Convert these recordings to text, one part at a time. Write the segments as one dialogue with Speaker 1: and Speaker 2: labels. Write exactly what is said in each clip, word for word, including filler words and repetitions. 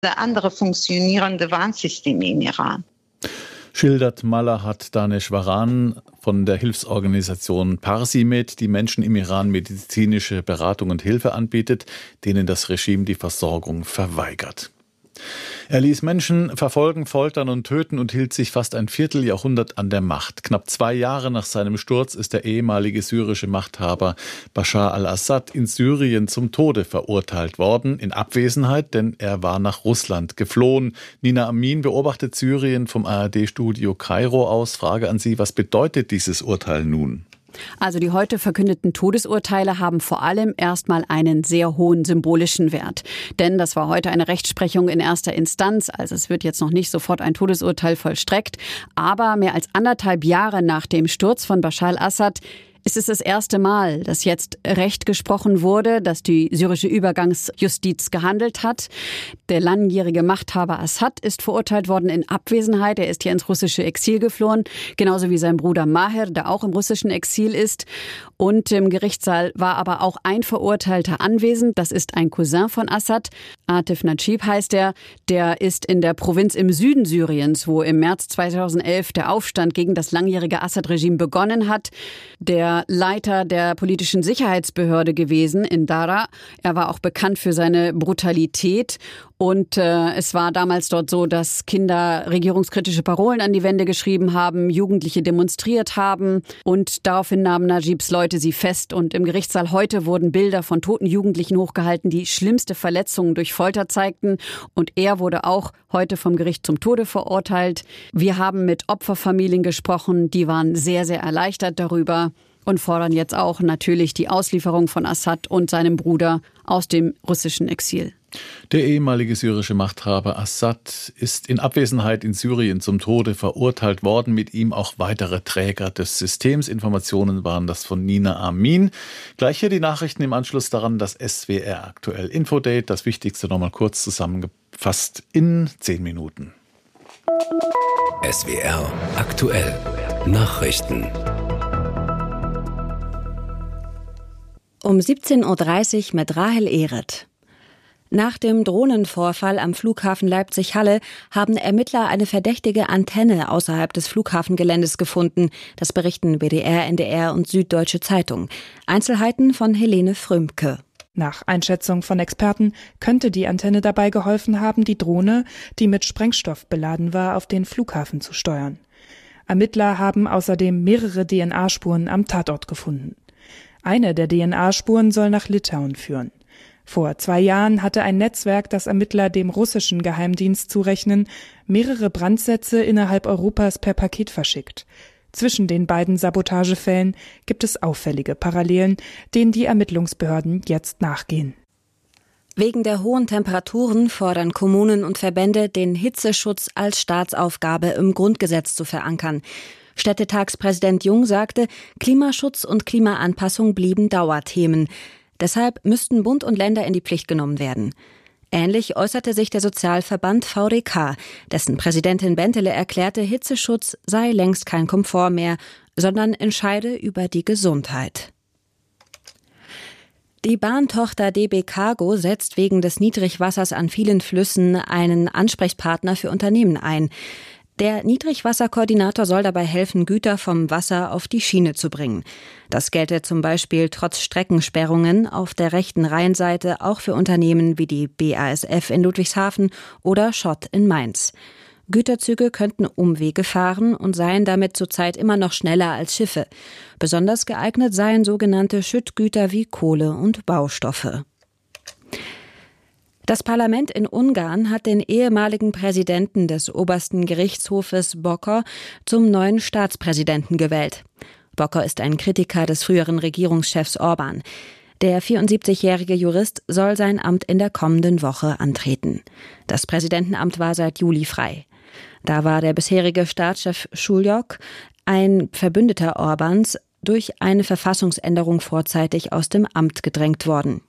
Speaker 1: andere funktionierende Warnsysteme im Iran.
Speaker 2: Schildert Malahat Daneshwaran von der Hilfsorganisation Parsimed, die Menschen im Iran medizinische Beratung und Hilfe anbietet, denen das Regime die Versorgung verweigert. Er ließ Menschen verfolgen, foltern und töten und hielt sich fast ein Vierteljahrhundert an der Macht. Knapp zwei Jahre nach seinem Sturz ist der ehemalige syrische Machthaber Bashar al-Assad in Syrien zum Tode verurteilt worden, in Abwesenheit, denn er war nach Russland geflohen. Nina Amin beobachtet Syrien vom A R D-Studio Kairo aus. Frage an Sie, was bedeutet dieses Urteil nun?
Speaker 3: Also die heute verkündeten Todesurteile haben vor allem erstmal einen sehr hohen symbolischen Wert. Denn das war heute eine Rechtsprechung in erster Instanz. Also es wird jetzt noch nicht sofort ein Todesurteil vollstreckt. Aber mehr als anderthalb Jahre nach dem Sturz von Bashar al-Assad ist es das erste Mal, dass jetzt Recht gesprochen wurde, dass die syrische Übergangsjustiz gehandelt hat. Der langjährige Machthaber Assad ist verurteilt worden in Abwesenheit. Er ist hier ins russische Exil geflohen, genauso wie sein Bruder Maher, der auch im russischen Exil ist. Und im Gerichtssaal war aber auch ein Verurteilter anwesend. Das ist ein Cousin von Assad. Atif Najib heißt er. Der ist in der Provinz im Süden Syriens, wo im März zweitausendelf der Aufstand gegen das langjährige Assad-Regime begonnen hat. Der Leiter der politischen Sicherheitsbehörde gewesen in Dara. Er war auch bekannt für seine Brutalität. Und äh, es war damals dort so, dass Kinder regierungskritische Parolen an die Wände geschrieben haben, Jugendliche demonstriert haben. Und daraufhin nahmen Najibs Leute sie fest. Und im Gerichtssaal heute wurden Bilder von toten Jugendlichen hochgehalten, die schlimmste Verletzungen durch Folter zeigten. Und er wurde auch heute vom Gericht zum Tode verurteilt. Wir haben mit Opferfamilien gesprochen. Die waren sehr, sehr erleichtert darüber. Und fordern jetzt auch natürlich die Auslieferung von Assad und seinem Bruder aus dem russischen Exil.
Speaker 2: Der ehemalige syrische Machthaber Assad ist in Abwesenheit in Syrien zum Tode verurteilt worden, mit ihm auch weitere Träger des Systems. Informationen waren das von Nina Amin. Gleich hier die Nachrichten im Anschluss daran, das S W R Aktuell Infodate. Das Wichtigste nochmal kurz zusammengefasst in zehn Minuten.
Speaker 4: S W R Aktuell Nachrichten.
Speaker 5: Um siebzehn Uhr dreißig mit Rahel Ehret. Nach dem Drohnenvorfall am Flughafen Leipzig-Halle haben Ermittler eine verdächtige Antenne außerhalb des Flughafengeländes gefunden. Das berichten B D R, N D R und Süddeutsche Zeitung. Einzelheiten von Helene Frömke.
Speaker 6: Nach Einschätzung von Experten könnte die Antenne dabei geholfen haben, die Drohne, die mit Sprengstoff beladen war, auf den Flughafen zu steuern. Ermittler haben außerdem mehrere D N A-Spuren am Tatort gefunden. Eine der D N A-Spuren soll nach Litauen führen. Vor zwei Jahren hatte ein Netzwerk, das Ermittler dem russischen Geheimdienst zurechnen, mehrere Brandsätze innerhalb Europas per Paket verschickt. Zwischen den beiden Sabotagefällen gibt es auffällige Parallelen, denen die Ermittlungsbehörden jetzt nachgehen.
Speaker 5: Wegen der hohen Temperaturen fordern Kommunen und Verbände, den Hitzeschutz als Staatsaufgabe im Grundgesetz zu verankern. Städtetagspräsident Jung sagte, Klimaschutz und Klimaanpassung blieben Dauerthemen. Deshalb müssten Bund und Länder in die Pflicht genommen werden. Ähnlich äußerte sich der Sozialverband V D K, dessen Präsidentin Bentele erklärte, Hitzeschutz sei längst kein Komfort mehr, sondern entscheide über die Gesundheit. Die Bahntochter D B Cargo setzt wegen des Niedrigwassers an vielen Flüssen einen Ansprechpartner für Unternehmen ein. Der Niedrigwasserkoordinator soll dabei helfen, Güter vom Wasser auf die Schiene zu bringen. Das gelte zum Beispiel trotz Streckensperrungen auf der rechten Rheinseite auch für Unternehmen wie die B A S F in Ludwigshafen oder Schott in Mainz. Güterzüge könnten Umwege fahren und seien damit zurzeit immer noch schneller als Schiffe. Besonders geeignet seien sogenannte Schüttgüter wie Kohle und Baustoffe. Das Parlament in Ungarn hat den ehemaligen Präsidenten des obersten Gerichtshofes Bokor zum neuen Staatspräsidenten gewählt. Bokor ist ein Kritiker des früheren Regierungschefs Orban. Der vierundsiebzigjährige Jurist soll sein Amt in der kommenden Woche antreten. Das Präsidentenamt war seit Juli frei. Da war der bisherige Staatschef Schuljuk, ein Verbündeter Orbans, durch eine Verfassungsänderung vorzeitig aus dem Amt gedrängt worden.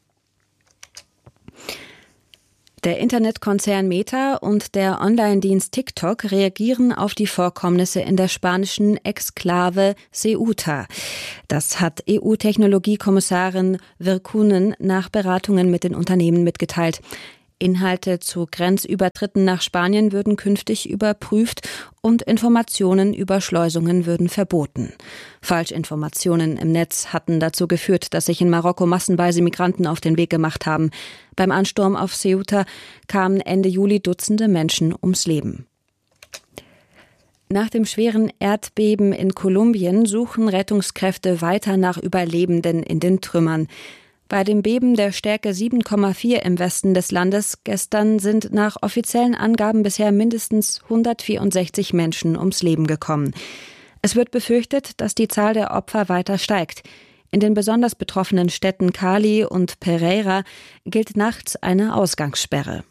Speaker 5: Der Internetkonzern Meta und der Online-Dienst TikTok reagieren auf die Vorkommnisse in der spanischen Exklave Ceuta. Das hat E U-Technologiekommissarin Virkkunen nach Beratungen mit den Unternehmen mitgeteilt. Inhalte zu Grenzübertritten nach Spanien würden künftig überprüft und Informationen über Schleusungen würden verboten. Falschinformationen im Netz hatten dazu geführt, dass sich in Marokko massenweise Migranten auf den Weg gemacht haben. Beim Ansturm auf Ceuta kamen Ende Juli Dutzende Menschen ums Leben. Nach dem schweren Erdbeben in Kolumbien suchen Rettungskräfte weiter nach Überlebenden in den Trümmern. Bei dem Beben der Stärke sieben Komma vier im Westen des Landes gestern sind nach offiziellen Angaben bisher mindestens hundertvierundsechzig Menschen ums Leben gekommen. Es wird befürchtet, dass die Zahl der Opfer weiter steigt. In den besonders betroffenen Städten Cali und Pereira gilt nachts eine Ausgangssperre.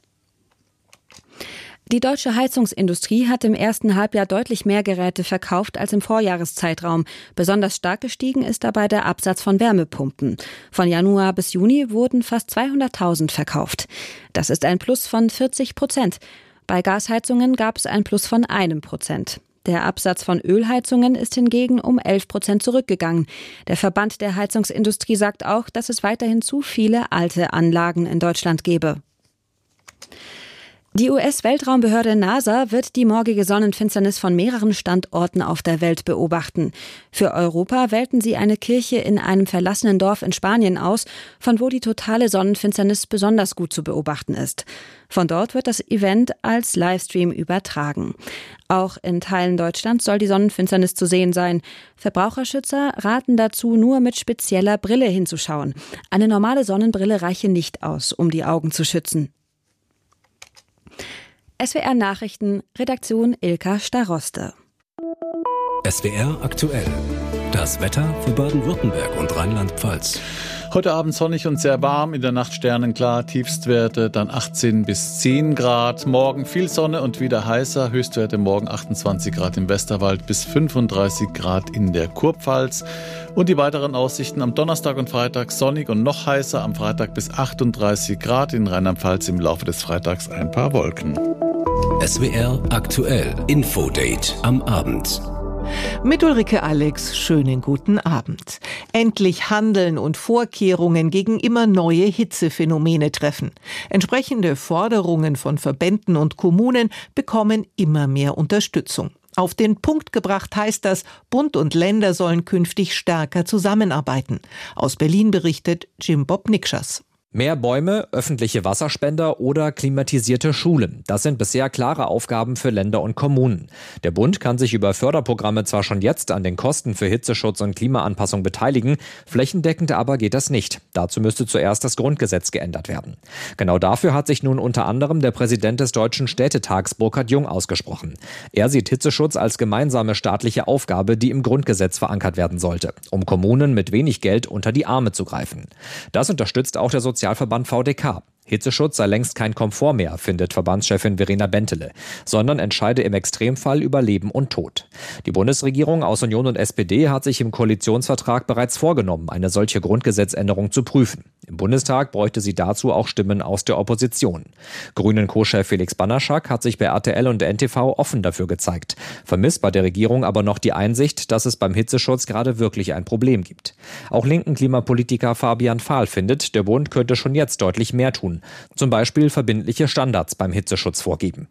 Speaker 5: Die deutsche Heizungsindustrie hat im ersten Halbjahr deutlich mehr Geräte verkauft als im Vorjahreszeitraum. Besonders stark gestiegen ist dabei der Absatz von Wärmepumpen. Von Januar bis Juni wurden fast zweihunderttausend verkauft. Das ist ein Plus von vierzig Prozent. Bei Gasheizungen gab es ein Plus von einem Prozent. Der Absatz von Ölheizungen ist hingegen um elf Prozent zurückgegangen. Der Verband der Heizungsindustrie sagt auch, dass es weiterhin zu viele alte Anlagen in Deutschland gebe. Die U S-Weltraumbehörde NASA wird die morgige Sonnenfinsternis von mehreren Standorten auf der Welt beobachten. Für Europa wählten sie eine Kirche in einem verlassenen Dorf in Spanien aus, von wo die totale Sonnenfinsternis besonders gut zu beobachten ist. Von dort wird das Event als Livestream übertragen. Auch in Teilen Deutschlands soll die Sonnenfinsternis zu sehen sein. Verbraucherschützer raten dazu, nur mit spezieller Brille hinzuschauen. Eine normale Sonnenbrille reiche nicht aus, um die Augen zu schützen. S W R Nachrichten, Redaktion Ilka Staroste.
Speaker 4: S W R aktuell. Das Wetter für Baden-Württemberg und Rheinland-Pfalz.
Speaker 2: Heute Abend sonnig und sehr warm, in der Nacht sternenklar, Tiefstwerte dann achtzehn bis zehn Grad. Morgen viel Sonne und wieder heißer, Höchstwerte morgen achtundzwanzig Grad im Westerwald bis fünfunddreißig Grad in der Kurpfalz. Und die weiteren Aussichten am Donnerstag und Freitag sonnig und noch heißer, am Freitag bis achtunddreißig Grad, in Rheinland-Pfalz im Laufe des Freitags ein paar Wolken.
Speaker 4: S W R aktuell, Infodate am Abend.
Speaker 7: Mit Ulrike Alex, schönen guten Abend. Endlich Handeln und Vorkehrungen gegen immer neue Hitzephänomene treffen. Entsprechende Forderungen von Verbänden und Kommunen bekommen immer mehr Unterstützung. Auf den Punkt gebracht heißt das, Bund und Länder sollen künftig stärker zusammenarbeiten. Aus Berlin berichtet Jim Bob Nikschas.
Speaker 8: Mehr Bäume, öffentliche Wasserspender oder klimatisierte Schulen. Das sind bisher klare Aufgaben für Länder und Kommunen. Der Bund kann sich über Förderprogramme zwar schon jetzt an den Kosten für Hitzeschutz und Klimaanpassung beteiligen, flächendeckend aber geht das nicht. Dazu müsste zuerst das Grundgesetz geändert werden. Genau dafür hat sich nun unter anderem der Präsident des Deutschen Städtetags Burkhard Jung ausgesprochen. Er sieht Hitzeschutz als gemeinsame staatliche Aufgabe, die im Grundgesetz verankert werden sollte, um Kommunen mit wenig Geld unter die Arme zu greifen. Das unterstützt auch der Sozial Sozialverband V D K. Hitzeschutz sei längst kein Komfort mehr, findet Verbandschefin Verena Bentele, sondern entscheide im Extremfall über Leben und Tod. Die Bundesregierung aus Union und S P D hat sich im Koalitionsvertrag bereits vorgenommen, eine solche Grundgesetzänderung zu prüfen. Im Bundestag bräuchte sie dazu auch Stimmen aus der Opposition. Grünen-Co-Chef Felix Banaschak hat sich bei R T L und N T V offen dafür gezeigt, vermisst bei der Regierung aber noch die Einsicht, dass es beim Hitzeschutz gerade wirklich ein Problem gibt. Auch linken Klimapolitiker Fabian Fahl findet, der Bund könnte schon jetzt deutlich mehr tun. Zum Beispiel verbindliche Standards beim Hitzeschutz vorgeben.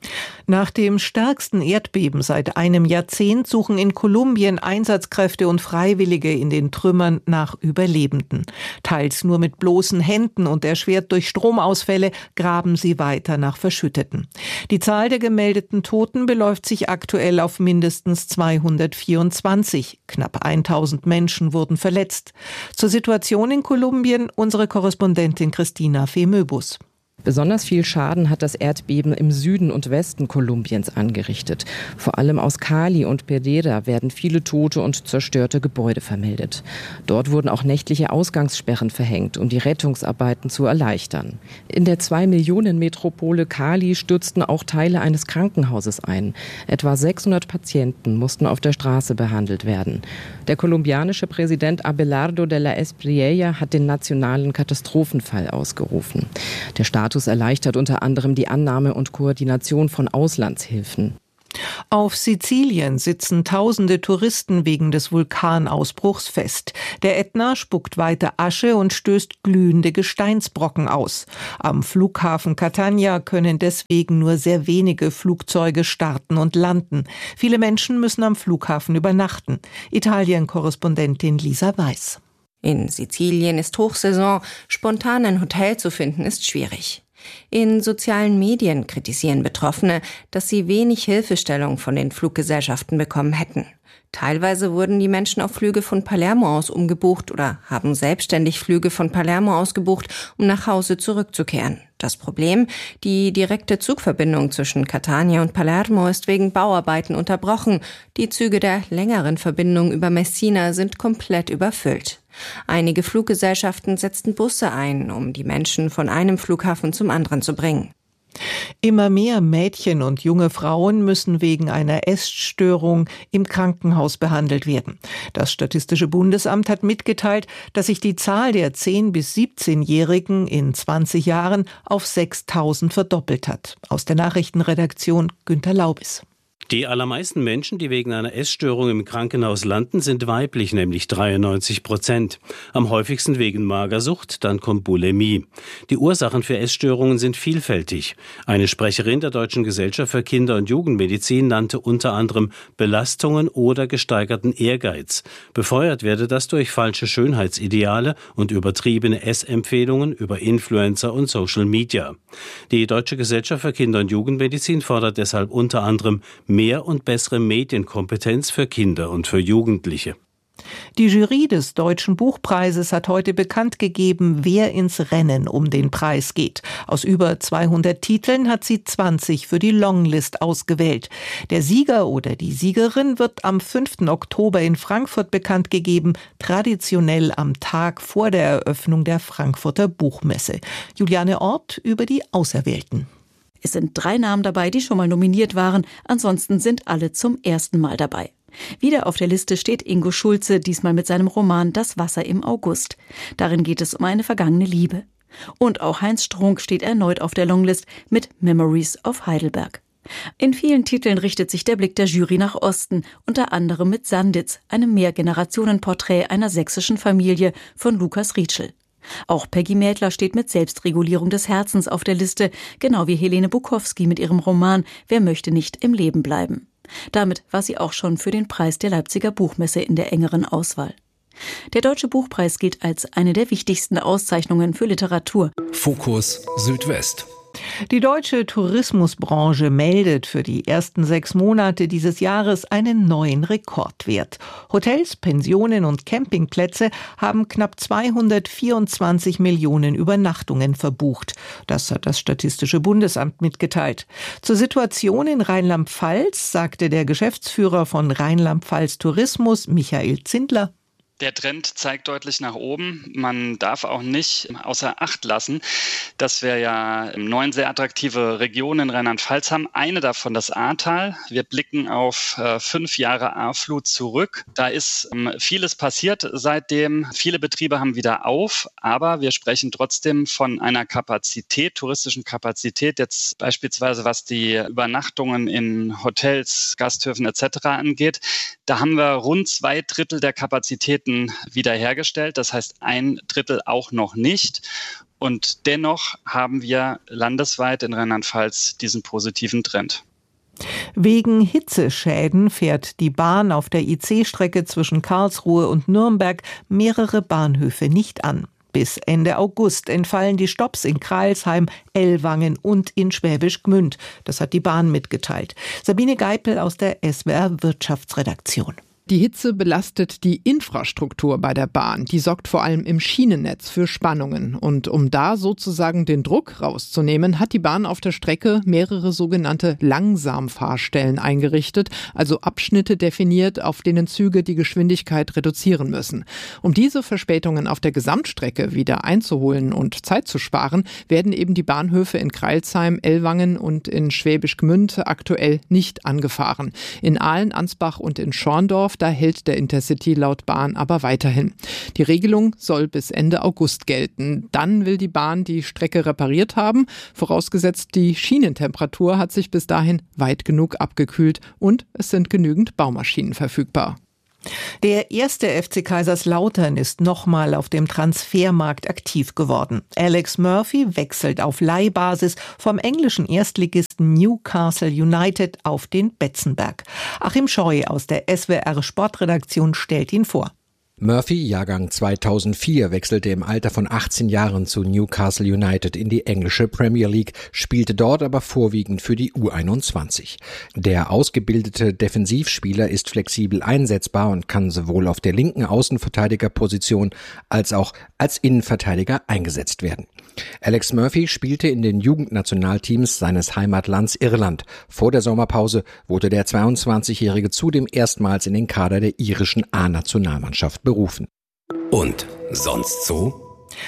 Speaker 7: Nach dem stärksten Erdbeben seit einem Jahrzehnt suchen in Kolumbien Einsatzkräfte und Freiwillige in den Trümmern nach Überlebenden. Teils nur mit bloßen Händen und erschwert durch Stromausfälle graben sie weiter nach Verschütteten. Die Zahl der gemeldeten Toten beläuft sich aktuell auf mindestens zweihundertvierundzwanzig. Knapp tausend Menschen wurden verletzt. Zur Situation in Kolumbien unsere Korrespondentin Christina Fehmöbus.
Speaker 9: Besonders viel Schaden hat das Erdbeben im Süden und Westen Kolumbiens angerichtet. Vor allem aus Cali und Pereira werden viele tote und zerstörte Gebäude vermeldet. Dort wurden auch nächtliche Ausgangssperren verhängt, um die Rettungsarbeiten zu erleichtern. In der Zwei-Millionen-Metropole Cali stürzten auch Teile eines Krankenhauses ein. Etwa sechshundert Patienten mussten auf der Straße behandelt werden. Der kolumbianische Präsident Abelardo de la Espriella hat den nationalen Katastrophenfall ausgerufen. Der Status erleichtert unter anderem die Annahme und Koordination von Auslandshilfen.
Speaker 7: Auf Sizilien sitzen tausende Touristen wegen des Vulkanausbruchs fest. Der Ätna spuckt weiter Asche und stößt glühende Gesteinsbrocken aus. Am Flughafen Catania können deswegen nur sehr wenige Flugzeuge starten und landen. Viele Menschen müssen am Flughafen übernachten. Italien-Korrespondentin Lisa Weiß.
Speaker 10: In Sizilien ist Hochsaison, spontan ein Hotel zu finden ist schwierig. In sozialen Medien kritisieren Betroffene, dass sie wenig Hilfestellung von den Fluggesellschaften bekommen hätten. Teilweise wurden die Menschen auf Flüge von Palermo aus umgebucht oder haben selbstständig Flüge von Palermo aus gebucht, um nach Hause zurückzukehren. Das Problem: Die direkte Zugverbindung zwischen Catania und Palermo ist wegen Bauarbeiten unterbrochen. Die Züge der längeren Verbindung über Messina sind komplett überfüllt. Einige Fluggesellschaften setzten Busse ein, um die Menschen von einem Flughafen zum anderen zu bringen.
Speaker 7: Immer mehr Mädchen und junge Frauen müssen wegen einer Essstörung im Krankenhaus behandelt werden. Das Statistische Bundesamt hat mitgeteilt, dass sich die Zahl der zehn- bis siebzehnjährigen in zwanzig Jahren auf sechstausend verdoppelt hat. Aus der Nachrichtenredaktion Günter Laubis.
Speaker 11: Die allermeisten Menschen, die wegen einer Essstörung im Krankenhaus landen, sind weiblich, nämlich dreiundneunzig Prozent. Am häufigsten wegen Magersucht, dann kommt Bulimie. Die Ursachen für Essstörungen sind vielfältig. Eine Sprecherin der Deutschen Gesellschaft für Kinder- und Jugendmedizin nannte unter anderem Belastungen oder gesteigerten Ehrgeiz. Befeuert werde das durch falsche Schönheitsideale und übertriebene Essempfehlungen über Influencer und Social Media. Die Deutsche Gesellschaft für Kinder- und Jugendmedizin fordert deshalb unter anderem mehr und bessere Medienkompetenz für Kinder und für Jugendliche.
Speaker 7: Die Jury des Deutschen Buchpreises hat heute bekannt gegeben, wer ins Rennen um den Preis geht. Aus über zweihundert Titeln hat sie zwanzig für die Longlist ausgewählt. Der Sieger oder die Siegerin wird am fünften Oktober in Frankfurt bekannt gegeben, traditionell am Tag vor der Eröffnung der Frankfurter Buchmesse. Juliane Ort über die Auserwählten.
Speaker 12: Es sind drei Namen dabei, die schon mal nominiert waren. Ansonsten sind alle zum ersten Mal dabei. Wieder auf der Liste steht Ingo Schulze, diesmal mit seinem Roman Das Wasser im August. Darin geht es um eine vergangene Liebe. Und auch Heinz Strunk steht erneut auf der Longlist mit Memories of Heidelberg. In vielen Titeln richtet sich der Blick der Jury nach Osten, unter anderem mit Sanditz, einem Mehrgenerationenporträt einer sächsischen Familie von Lukas Rietschel. Auch Peggy Mädler steht mit Selbstregulierung des Herzens auf der Liste, genau wie Helene Bukowski mit ihrem Roman Wer möchte nicht im Leben bleiben. Damit war sie auch schon für den Preis der Leipziger Buchmesse in der engeren Auswahl. Der Deutsche Buchpreis gilt als eine der wichtigsten Auszeichnungen für Literatur.
Speaker 4: Fokus Südwest.
Speaker 7: Die deutsche Tourismusbranche meldet für die ersten sechs Monate dieses Jahres einen neuen Rekordwert. Hotels, Pensionen und Campingplätze haben knapp zweihundertvierundzwanzig Millionen Übernachtungen verbucht. Das hat das Statistische Bundesamt mitgeteilt. Zur Situation in Rheinland-Pfalz sagte der Geschäftsführer von Rheinland-Pfalz Tourismus, Michael Zindler:
Speaker 13: Der Trend zeigt deutlich nach oben. Man darf auch nicht außer Acht lassen, dass wir ja neun sehr attraktive Regionen in Rheinland-Pfalz haben. Eine davon, das Ahrtal. Wir blicken auf äh, fünf Jahre Ahrflut zurück. Da ist ähm, vieles passiert seitdem. Viele Betriebe haben wieder auf, aber wir sprechen trotzdem von einer Kapazität, touristischen Kapazität, jetzt beispielsweise was die Übernachtungen in Hotels, Gasthöfen et cetera angeht. Da haben wir rund zwei Drittel der Kapazitäten wiederhergestellt, das heißt ein Drittel auch noch nicht. Und dennoch haben wir landesweit in Rheinland-Pfalz diesen positiven Trend.
Speaker 7: Wegen Hitzeschäden fährt die Bahn auf der I C-Strecke zwischen Karlsruhe und Nürnberg mehrere Bahnhöfe nicht an. Bis Ende August entfallen die Stopps in Crailsheim, Ellwangen und in Schwäbisch Gmünd. Das hat die Bahn mitgeteilt. Sabine Geipel aus der S W R Wirtschaftsredaktion.
Speaker 14: Die Hitze belastet die Infrastruktur bei der Bahn. Die sorgt vor allem im Schienennetz für Spannungen. Und um da sozusagen den Druck rauszunehmen, hat die Bahn auf der Strecke mehrere sogenannte Langsamfahrstellen eingerichtet, also Abschnitte definiert, auf denen Züge die Geschwindigkeit reduzieren müssen. Um diese Verspätungen auf der Gesamtstrecke wieder einzuholen und Zeit zu sparen, werden eben die Bahnhöfe in Crailsheim, Ellwangen und in Schwäbisch Gmünd aktuell nicht angefahren. In Aalen, Ansbach und in Schorndorf, Da hält der Intercity laut Bahn aber weiterhin. Die Regelung soll bis Ende August gelten. Dann will die Bahn die Strecke repariert haben, vorausgesetzt die Schienentemperatur hat sich bis dahin weit genug abgekühlt und es sind genügend Baumaschinen verfügbar.
Speaker 7: Der erste F C Kaiserslautern ist nochmal auf dem Transfermarkt aktiv geworden. Alex Murphy wechselt auf Leihbasis vom englischen Erstligisten Newcastle United auf den Betzenberg. Achim Scheu aus der S W R Sportredaktion stellt ihn vor.
Speaker 15: Murphy, Jahrgang zweitausendvier, wechselte im Alter von achtzehn Jahren zu Newcastle United in die englische Premier League, spielte dort aber vorwiegend für die U einundzwanzig. Der ausgebildete Defensivspieler ist flexibel einsetzbar und kann sowohl auf der linken Außenverteidigerposition als auch als Innenverteidiger eingesetzt werden. Alex Murphy spielte in den Jugendnationalteams seines Heimatlands Irland. Vor der Sommerpause wurde der zweiundzwanzigjährige zudem erstmals in den Kader der irischen A-Nationalmannschaft berufen.
Speaker 4: Und sonst so?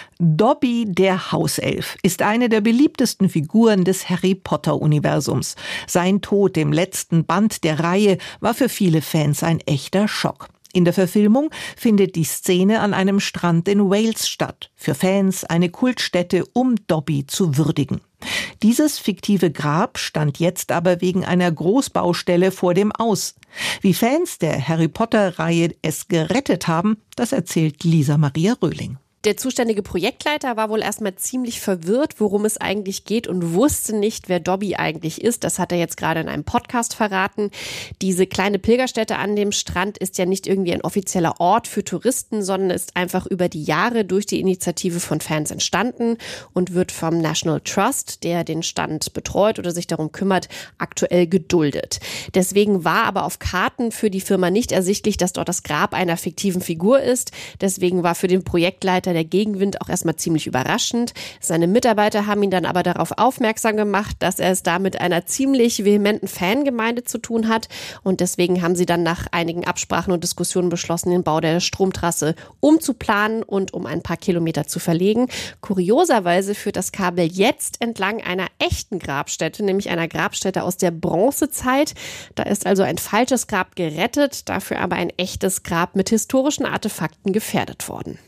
Speaker 7: Dobby, der Hauself, ist eine der beliebtesten Figuren des Harry-Potter-Universums. Sein Tod im letzten Band der Reihe war für viele Fans ein echter Schock. In der Verfilmung findet die Szene an einem Strand in Wales statt. Für Fans eine Kultstätte, um Dobby zu würdigen. Dieses fiktive Grab stand jetzt aber wegen einer Großbaustelle vor dem Aus. Wie Fans der Harry-Potter-Reihe es gerettet haben, das erzählt Lisa Maria Röhling.
Speaker 16: Der zuständige Projektleiter war wohl erstmal ziemlich verwirrt, worum es eigentlich geht und wusste nicht, wer Dobby eigentlich ist. Das hat er jetzt gerade in einem Podcast verraten. Diese kleine Pilgerstätte an dem Strand ist ja nicht irgendwie ein offizieller Ort für Touristen, sondern ist einfach über die Jahre durch die Initiative von Fans entstanden und wird vom National Trust, der den Stand betreut oder sich darum kümmert, aktuell geduldet. Deswegen war aber auf Karten für die Firma nicht ersichtlich, dass dort das Grab einer fiktiven Figur ist. Deswegen war für den Projektleiter der Gegenwind auch erstmal ziemlich überraschend. Seine Mitarbeiter haben ihn dann aber darauf aufmerksam gemacht, dass er es da mit einer ziemlich vehementen Fangemeinde zu tun hat. Und deswegen haben sie dann nach einigen Absprachen und Diskussionen beschlossen, den Bau der Stromtrasse umzuplanen und um ein paar Kilometer zu verlegen. Kurioserweise führt das Kabel jetzt entlang einer echten Grabstätte, nämlich einer Grabstätte aus der Bronzezeit. Da ist also ein falsches Grab gerettet, dafür aber ein echtes Grab mit historischen Artefakten gefährdet worden.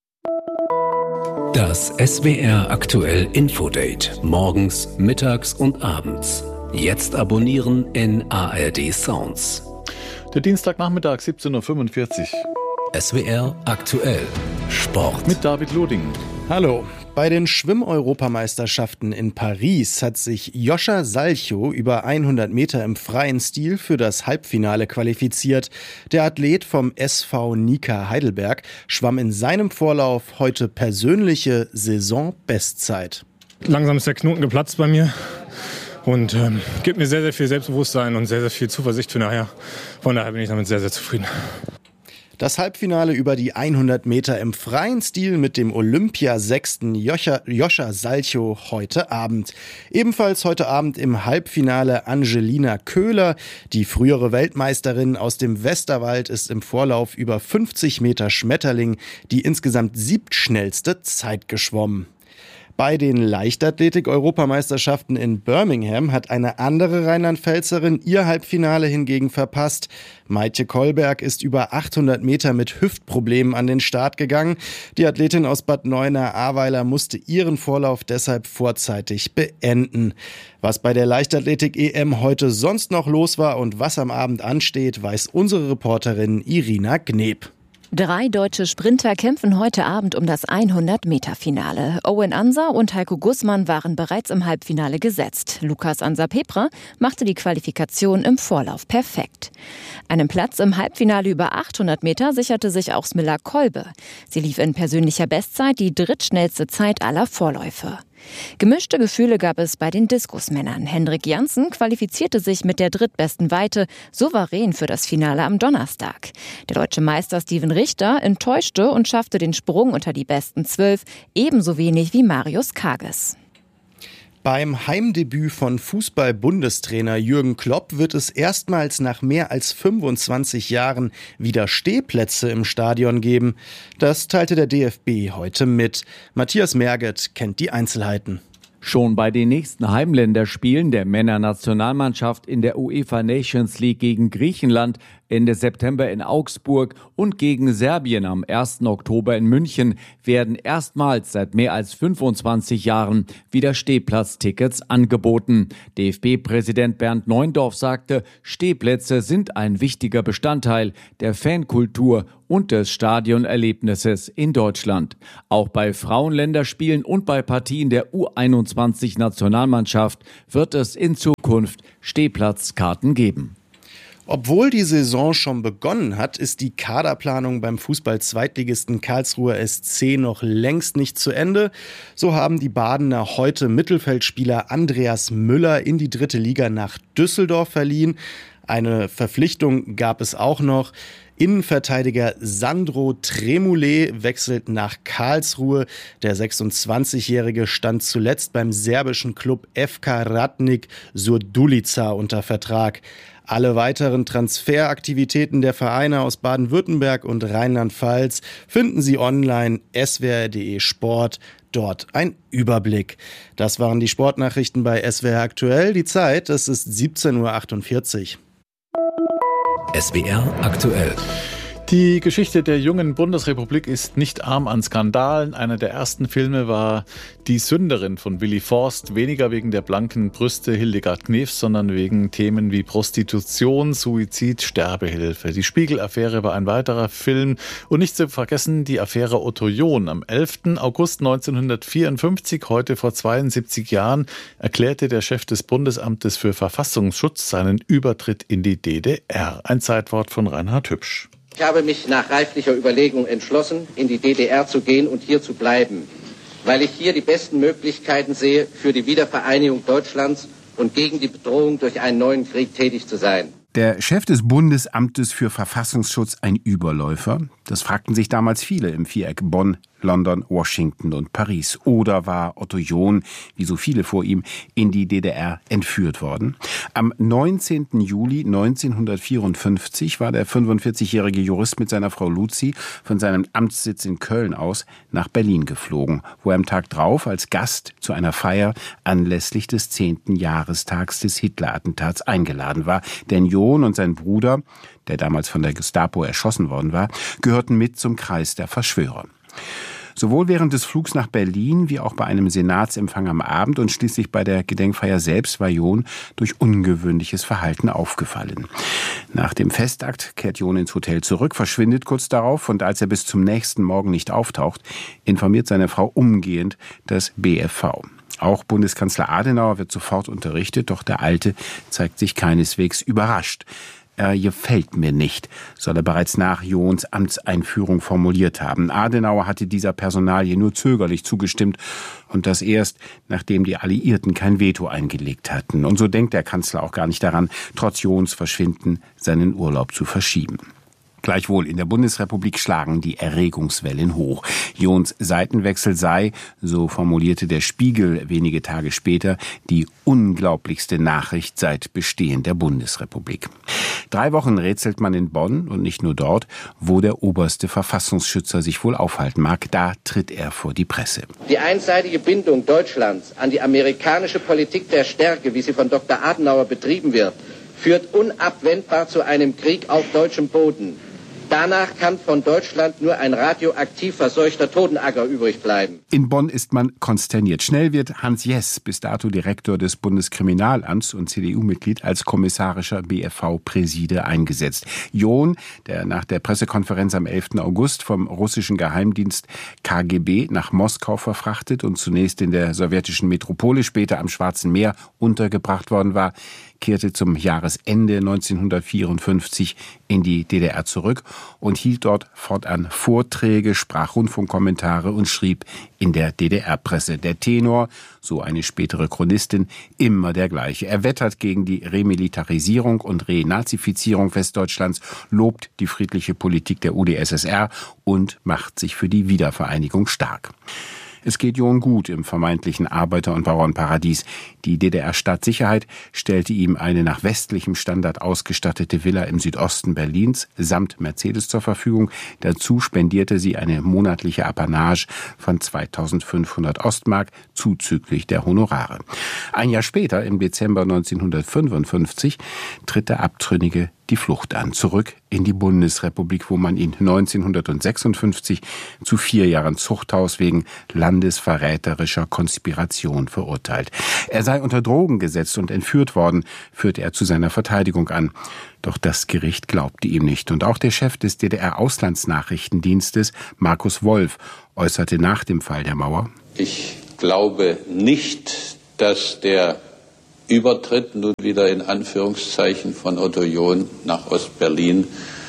Speaker 4: Das S W R aktuell Infodate. Morgens, mittags und abends. Jetzt abonnieren in A R D Sounds.
Speaker 2: Der Dienstagnachmittag, siebzehn Uhr fünfundvierzig.
Speaker 4: S W R aktuell Sport.
Speaker 2: Mit David Loding.
Speaker 17: Hallo. Bei den Schwimm-Europameisterschaften in Paris hat sich Joscha Salchow über hundert Meter im freien Stil für das Halbfinale qualifiziert. Der Athlet vom S V Nika Heidelberg schwamm in seinem Vorlauf heute persönliche Saisonbestzeit.
Speaker 18: Langsam ist der Knoten geplatzt bei mir und ähm, gibt mir sehr, sehr viel Selbstbewusstsein und sehr, sehr viel Zuversicht für nachher. Von daher bin ich damit sehr, sehr zufrieden.
Speaker 17: Das Halbfinale über die hundert Meter im freien Stil mit dem Olympiasechsten Joscha, Joscha Salchow heute Abend. Ebenfalls heute Abend im Halbfinale Angelina Köhler. Die frühere Weltmeisterin aus dem Westerwald ist im Vorlauf über fünfzig Meter Schmetterling die insgesamt siebtschnellste Zeit geschwommen. Bei den Leichtathletik-Europameisterschaften in Birmingham hat eine andere Rheinland-Pfälzerin ihr Halbfinale hingegen verpasst. Maitje Kolberg ist über achthundert Meter mit Hüftproblemen an den Start gegangen. Die Athletin aus Bad Neuenahr-Ahrweiler musste ihren Vorlauf deshalb vorzeitig beenden. Was bei der Leichtathletik-E M heute sonst noch los war und was am Abend ansteht, weiß unsere Reporterin Irina Gneb.
Speaker 19: Drei deutsche Sprinter kämpfen heute Abend um das hundert Meter Finale. Owen Ansa und Heiko Gussmann waren bereits im Halbfinale gesetzt. Lukas Ansa-Pepra machte die Qualifikation im Vorlauf perfekt. Einen Platz im Halbfinale über achthundert Meter sicherte sich auch Smilla Kolbe. Sie lief in persönlicher Bestzeit die drittschnellste Zeit aller Vorläufe. Gemischte Gefühle gab es bei den Diskusmännern. Hendrik Janssen qualifizierte sich mit der drittbesten Weite souverän für das Finale am Donnerstag. Der deutsche Meister Steven Richter enttäuschte und schaffte den Sprung unter die besten zwölf, ebenso wenig wie Marius Kages.
Speaker 17: Beim Heimdebüt von Fußball-Bundestrainer Jürgen Klopp wird es erstmals nach mehr als fünfundzwanzig Jahren wieder Stehplätze im Stadion geben. Das teilte der D F B heute mit. Matthias Merget kennt die Einzelheiten.
Speaker 20: Schon bei den nächsten Heimländerspielen der Männernationalmannschaft in der UEFA Nations League gegen Griechenland Ende September in Augsburg und gegen Serbien am ersten Oktober in München werden erstmals seit mehr als fünfundzwanzig Jahren wieder Stehplatztickets angeboten. D F B-Präsident Bernd Neuendorf sagte, Stehplätze sind ein wichtiger Bestandteil der Fankultur und des Stadionerlebnisses in Deutschland. Auch bei Frauenländerspielen und bei Partien der U einundzwanzig-Nationalmannschaft wird es in Zukunft Stehplatzkarten geben.
Speaker 17: Obwohl die Saison schon begonnen hat, ist die Kaderplanung beim Fußball-Zweitligisten Karlsruher S C noch längst nicht zu Ende. So haben die Badener heute Mittelfeldspieler Andreas Müller in die dritte Liga nach Düsseldorf verliehen. Eine Verpflichtung gab es auch noch. Innenverteidiger Sandro Tremoulet wechselt nach Karlsruhe. Der sechsundzwanzigjährige stand zuletzt beim serbischen Klub F K Ratnik Surdulica unter Vertrag. Alle weiteren Transferaktivitäten der Vereine aus Baden-Württemberg und Rheinland-Pfalz finden Sie online s w r punkt d e Sport. Dort ein Überblick. Das waren die Sportnachrichten bei S W R aktuell. Die Zeit, das ist siebzehn Uhr achtundvierzig.
Speaker 4: S W R aktuell.
Speaker 2: Die Geschichte der jungen Bundesrepublik ist nicht arm an Skandalen. Einer der ersten Filme war Die Sünderin von Willi Forst. Weniger wegen der blanken Brüste Hildegard Knefs, sondern wegen Themen wie Prostitution, Suizid, Sterbehilfe. Die Spiegel-Affäre war ein weiterer Film. Und nicht zu vergessen die Affäre Otto John. Am elften August neunzehnhundertvierundfünfzig, heute vor zweiundsiebzig Jahren, erklärte der Chef des Bundesamtes für Verfassungsschutz seinen Übertritt in die D D R. Ein Zeitwort von Reinhard Hübsch.
Speaker 21: Ich habe mich nach reiflicher Überlegung entschlossen, in die D D R zu gehen und hier zu bleiben, weil ich hier die besten Möglichkeiten sehe, für die Wiedervereinigung Deutschlands und gegen die Bedrohung durch einen neuen Krieg tätig zu sein.
Speaker 22: Der Chef des Bundesamtes für Verfassungsschutz ein Überläufer? Das fragten sich damals viele im Viereck Bonn, London, Washington und Paris. Oder war Otto John, wie so viele vor ihm, in die D D R entführt worden? Am neunzehnten Juli neunzehnhundertvierundfünfzig war der fünfundvierzigjährige Jurist mit seiner Frau Luzi von seinem Amtssitz in Köln aus nach Berlin geflogen, wo er am Tag drauf als Gast zu einer Feier anlässlich des zehnten Jahrestags des Hitler-Attentats eingeladen war. Denn John und sein Bruder, der damals von der Gestapo erschossen worden war, gehörten mit zum Kreis der Verschwörer. Sowohl während des Flugs nach Berlin wie auch bei einem Senatsempfang am Abend und schließlich bei der Gedenkfeier selbst war John durch ungewöhnliches Verhalten aufgefallen. Nach dem Festakt kehrt John ins Hotel zurück, verschwindet kurz darauf und als er bis zum nächsten Morgen nicht auftaucht, informiert seine Frau umgehend das B F V. Auch Bundeskanzler Adenauer wird sofort unterrichtet, doch der Alte zeigt sich keineswegs überrascht. Er gefällt mir nicht, soll er bereits nach Johns Amtseinführung formuliert haben. Adenauer hatte dieser Personalie nur zögerlich zugestimmt und das erst, nachdem die Alliierten kein Veto eingelegt hatten. Und so denkt der Kanzler auch gar nicht daran, trotz Johns Verschwinden seinen Urlaub zu verschieben. Gleichwohl in der Bundesrepublik schlagen die Erregungswellen hoch. Johns Seitenwechsel sei, so formulierte der Spiegel wenige Tage später, die unglaublichste Nachricht seit Bestehen der Bundesrepublik. Drei Wochen rätselt man in Bonn und nicht nur dort, wo der oberste Verfassungsschützer sich wohl aufhalten mag. Da tritt er vor die Presse.
Speaker 21: Die einseitige Bindung Deutschlands an die amerikanische Politik der Stärke, wie sie von Doktor Adenauer betrieben wird, führt unabwendbar zu einem Krieg auf deutschem Boden. Danach kann von Deutschland nur ein radioaktiv verseuchter Totenacker übrig bleiben.
Speaker 22: In Bonn ist man konsterniert. Schnell wird Hans Jess, bis dato Direktor des Bundeskriminalamts und C D U-Mitglied, als kommissarischer B F V-Präside eingesetzt. John, der nach der Pressekonferenz am elften August vom russischen Geheimdienst K G B nach Moskau verfrachtet und zunächst in der sowjetischen Metropole, später am Schwarzen Meer untergebracht worden war, kehrte zum Jahresende neunzehnhundertvierundfünfzig in die D D R zurück und hielt dort fortan Vorträge, sprach Rundfunkkommentare und schrieb in der D D R-Presse. Der Tenor, so eine spätere Chronistin, immer der gleiche. Er wettert gegen die Remilitarisierung und Renazifizierung Westdeutschlands, lobt die friedliche Politik der U d S S R und macht sich für die Wiedervereinigung stark. Es geht John gut im vermeintlichen Arbeiter- und Bauernparadies. Die D D R-Staatssicherheit stellte ihm eine nach westlichem Standard ausgestattete Villa im Südosten Berlins samt Mercedes zur Verfügung. Dazu spendierte sie eine monatliche Apanage von zweitausendfünfhundert Ostmark zuzüglich der Honorare. Ein Jahr später, im Dezember neunzehnhundertfünfundfünfzig, tritt der Abtrünnige die Flucht an, zurück in die Bundesrepublik, wo man ihn neunzehnhundertsechsundfünfzig zu vier Jahren Zuchthaus wegen landesverräterischer Konspiration verurteilt. Er sei unter Drogen gesetzt und entführt worden, führte er zu seiner Verteidigung an. Doch das Gericht glaubte ihm nicht. Und auch der Chef des D D R-Auslandsnachrichtendienstes, Markus Wolf, äußerte nach dem Fall der Mauer:
Speaker 1: Ich glaube nicht, dass der Übertritt nun wieder in Anführungszeichen von Otto John nach Ostberlin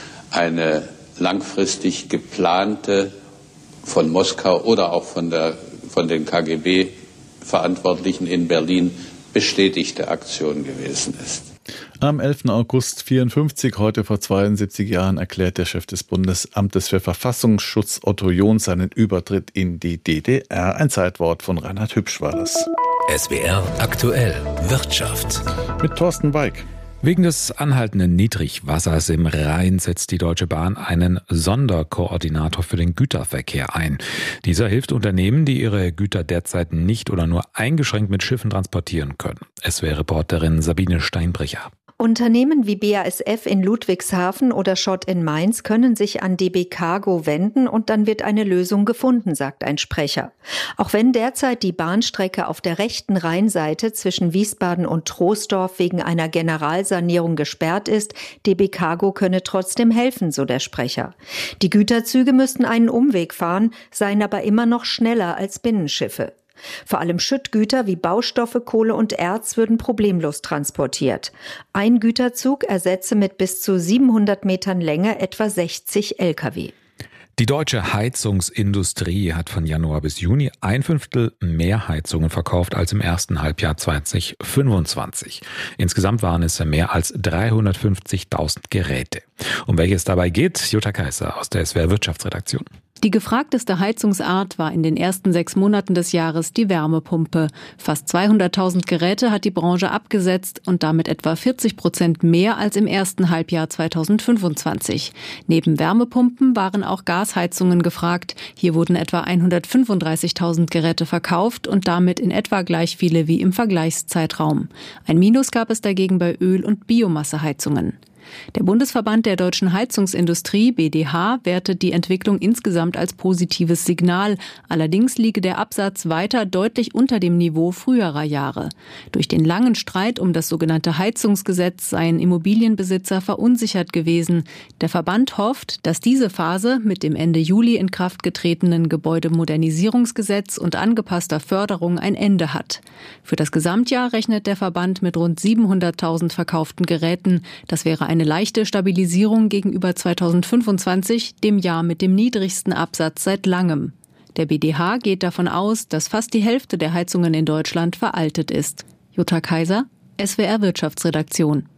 Speaker 1: eine langfristig geplante, von Moskau oder auch von, der, von den K G B-Verantwortlichen in Berlin bestätigte Aktion gewesen ist.
Speaker 2: Am elften August vierundfünfzig, heute vor zweiundsiebzig Jahren, erklärt der Chef des Bundesamtes für Verfassungsschutz Otto John seinen Übertritt in die D D R. Ein Zeitwort von Reinhard Hübsch war das.
Speaker 4: S W R aktuell Wirtschaft.
Speaker 2: Mit Thorsten Weig.
Speaker 3: Wegen des anhaltenden Niedrigwassers im Rhein setzt die Deutsche Bahn einen Sonderkoordinator für den Güterverkehr ein. Dieser hilft Unternehmen, die ihre Güter derzeit nicht oder nur eingeschränkt mit Schiffen transportieren können. S W R-Reporterin Sabine Steinbrecher.
Speaker 23: Unternehmen wie B A S F in Ludwigshafen oder Schott in Mainz können sich an D B Cargo wenden und dann wird eine Lösung gefunden, sagt ein Sprecher. Auch wenn derzeit die Bahnstrecke auf der rechten Rheinseite zwischen Wiesbaden und Troisdorf wegen einer Generalsanierung gesperrt ist, D B Cargo könne trotzdem helfen, so der Sprecher. Die Güterzüge müssten einen Umweg fahren, seien aber immer noch schneller als Binnenschiffe. Vor allem Schüttgüter wie Baustoffe, Kohle und Erz würden problemlos transportiert. Ein Güterzug ersetze mit bis zu siebenhundert Metern Länge etwa sechzig L K W.
Speaker 3: Die deutsche Heizungsindustrie hat von Januar bis Juni ein Fünftel mehr Heizungen verkauft als im ersten Halbjahr zweitausendfünfundzwanzig. Insgesamt waren es mehr als dreihundertfünfzigtausend Geräte. Um welche es dabei geht, Jutta Kaiser aus der S W R Wirtschaftsredaktion.
Speaker 24: Die gefragteste Heizungsart war in den ersten sechs Monaten des Jahres die Wärmepumpe. Fast zweihunderttausend Geräte hat die Branche abgesetzt und damit etwa vierzig Prozent mehr als im ersten Halbjahr zweitausendfünfundzwanzig. Neben Wärmepumpen waren auch Gasheizungen gefragt. Hier wurden etwa hundertfünfunddreißigtausend Geräte verkauft und damit in etwa gleich viele wie im Vergleichszeitraum. Ein Minus gab es dagegen bei Öl- und Biomasseheizungen. Der Bundesverband der deutschen Heizungsindustrie, B D H, wertet die Entwicklung insgesamt als positives Signal. Allerdings liege der Absatz weiter deutlich unter dem Niveau früherer Jahre. Durch den langen Streit um das sogenannte Heizungsgesetz seien Immobilienbesitzer verunsichert gewesen. Der Verband hofft, dass diese Phase mit dem Ende Juli in Kraft getretenen Gebäudemodernisierungsgesetz und angepasster Förderung ein Ende hat. Für das Gesamtjahr rechnet der Verband mit rund siebenhunderttausend verkauften Geräten. Das wäre ein Eine leichte Stabilisierung gegenüber zweitausendfünfundzwanzig, dem Jahr mit dem niedrigsten Absatz seit langem. Der B D H geht davon aus, dass fast die Hälfte der Heizungen in Deutschland veraltet ist. Jutta Kaiser, S W R Wirtschaftsredaktion.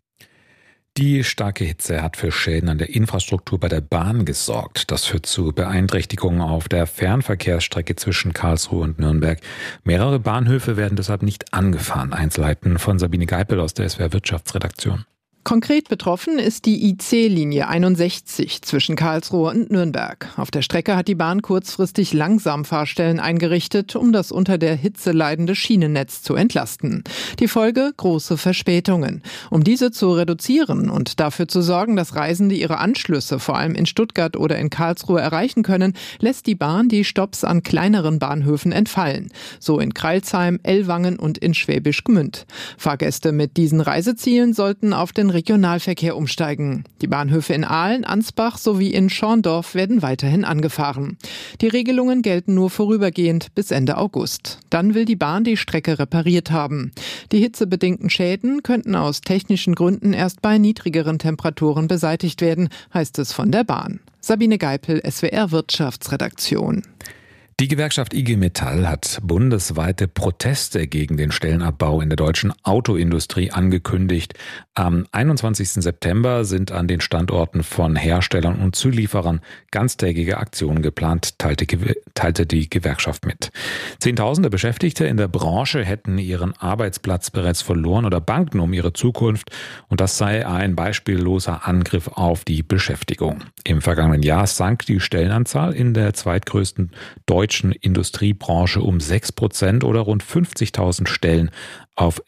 Speaker 3: Die starke Hitze hat für Schäden an der Infrastruktur bei der Bahn gesorgt. Das führt zu Beeinträchtigungen auf der Fernverkehrsstrecke zwischen Karlsruhe und Nürnberg. Mehrere Bahnhöfe werden deshalb nicht angefahren. Einzelheiten von Sabine Geipel aus der S W R Wirtschaftsredaktion.
Speaker 14: Konkret betroffen ist die I C-Linie einundsechzig zwischen Karlsruhe und Nürnberg. Auf der Strecke hat die Bahn kurzfristig Langsamfahrstellen eingerichtet, um das unter der Hitze leidende Schienennetz zu entlasten. Die Folge: große Verspätungen. Um diese zu reduzieren und dafür zu sorgen, dass Reisende ihre Anschlüsse vor allem in Stuttgart oder in Karlsruhe erreichen können, lässt die Bahn die Stopps an kleineren Bahnhöfen entfallen. So in Crailsheim, Ellwangen und in Schwäbisch Gmünd. Fahrgäste mit diesen Reisezielen sollten auf den Regionalverkehr umsteigen. Die Bahnhöfe in Aalen, Ansbach sowie in Schorndorf werden weiterhin angefahren. Die Regelungen gelten nur vorübergehend bis Ende August. Dann will die Bahn die Strecke repariert haben. Die hitzebedingten Schäden könnten aus technischen Gründen erst bei niedrigeren Temperaturen beseitigt werden, heißt es von der Bahn. Sabine Geipel, S W R Wirtschaftsredaktion.
Speaker 3: Die Gewerkschaft I G Metall hat bundesweite Proteste gegen den Stellenabbau in der deutschen Autoindustrie angekündigt. Am einundzwanzigsten September sind an den Standorten von Herstellern und Zulieferern ganztägige Aktionen geplant, teilte, teilte die Gewerkschaft mit. Zehntausende Beschäftigte in der Branche hätten ihren Arbeitsplatz bereits verloren oder bangen um ihre Zukunft. Und das sei ein beispielloser Angriff auf die Beschäftigung. Im vergangenen Jahr sank die Stellenanzahl in der zweitgrößten deutschen Industriebranche um sechs Prozent oder rund fünfzigtausend Stellen auf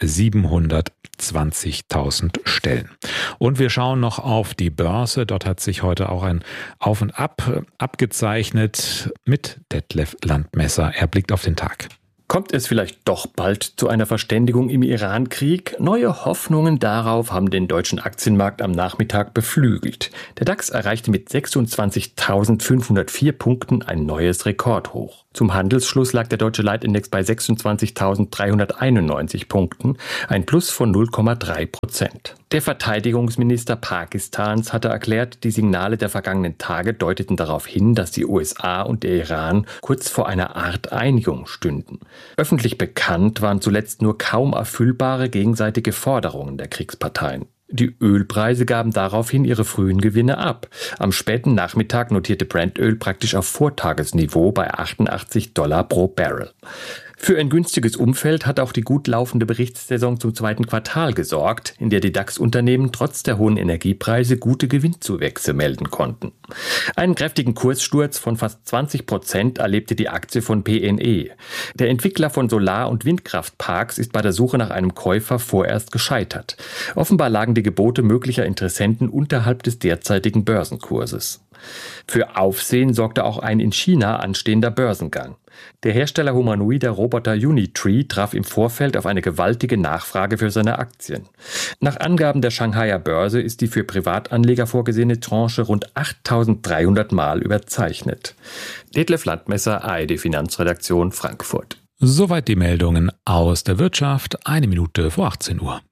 Speaker 3: siebenhundertzwanzigtausend Stellen. Und wir schauen noch auf die Börse. Dort hat sich heute auch ein Auf und Ab abgezeichnet mit Detlef Landmesser. Er blickt auf den Tag.
Speaker 5: Kommt es vielleicht doch bald zu einer Verständigung im Iran-Krieg? Neue Hoffnungen darauf haben den deutschen Aktienmarkt am Nachmittag beflügelt. Der DAX erreichte mit sechsundzwanzigtausendfünfhundertvier Punkten ein neues Rekordhoch. Zum Handelsschluss lag der deutsche Leitindex bei sechsundzwanzigtausenddreihunderteinundneunzig Punkten, ein Plus von null Komma drei Prozent. Der Verteidigungsminister Pakistans hatte erklärt, die Signale der vergangenen Tage deuteten darauf hin, dass die U S A und der Iran kurz vor einer Art Einigung stünden. Öffentlich bekannt waren zuletzt nur kaum erfüllbare gegenseitige Forderungen der Kriegsparteien. Die Ölpreise gaben daraufhin ihre frühen Gewinne ab. Am späten Nachmittag notierte Brent-Öl praktisch auf Vortagesniveau bei achtundachtzig Dollar pro Barrel. Für ein günstiges Umfeld hat auch die gut laufende Berichtssaison zum zweiten Quartal gesorgt, in der die DAX-Unternehmen trotz der hohen Energiepreise gute Gewinnzuwächse melden konnten. Einen kräftigen Kurssturz von fast zwanzig Prozent erlebte die Aktie von P N E. Der Entwickler von Solar- und Windkraftparks ist bei der Suche nach einem Käufer vorerst gescheitert. Offenbar lagen die Gebote möglicher Interessenten unterhalb des derzeitigen Börsenkurses. Für Aufsehen sorgte auch ein in China anstehender Börsengang. Der Hersteller humanoider Roboter Unitree traf im Vorfeld auf eine gewaltige Nachfrage für seine Aktien. Nach Angaben der Shanghaier Börse ist die für Privatanleger vorgesehene Tranche rund achttausenddreihundert Mal überzeichnet. Detlef Landmesser, A R D Finanzredaktion, Frankfurt.
Speaker 3: Soweit die Meldungen aus der Wirtschaft, eine Minute vor achtzehn Uhr.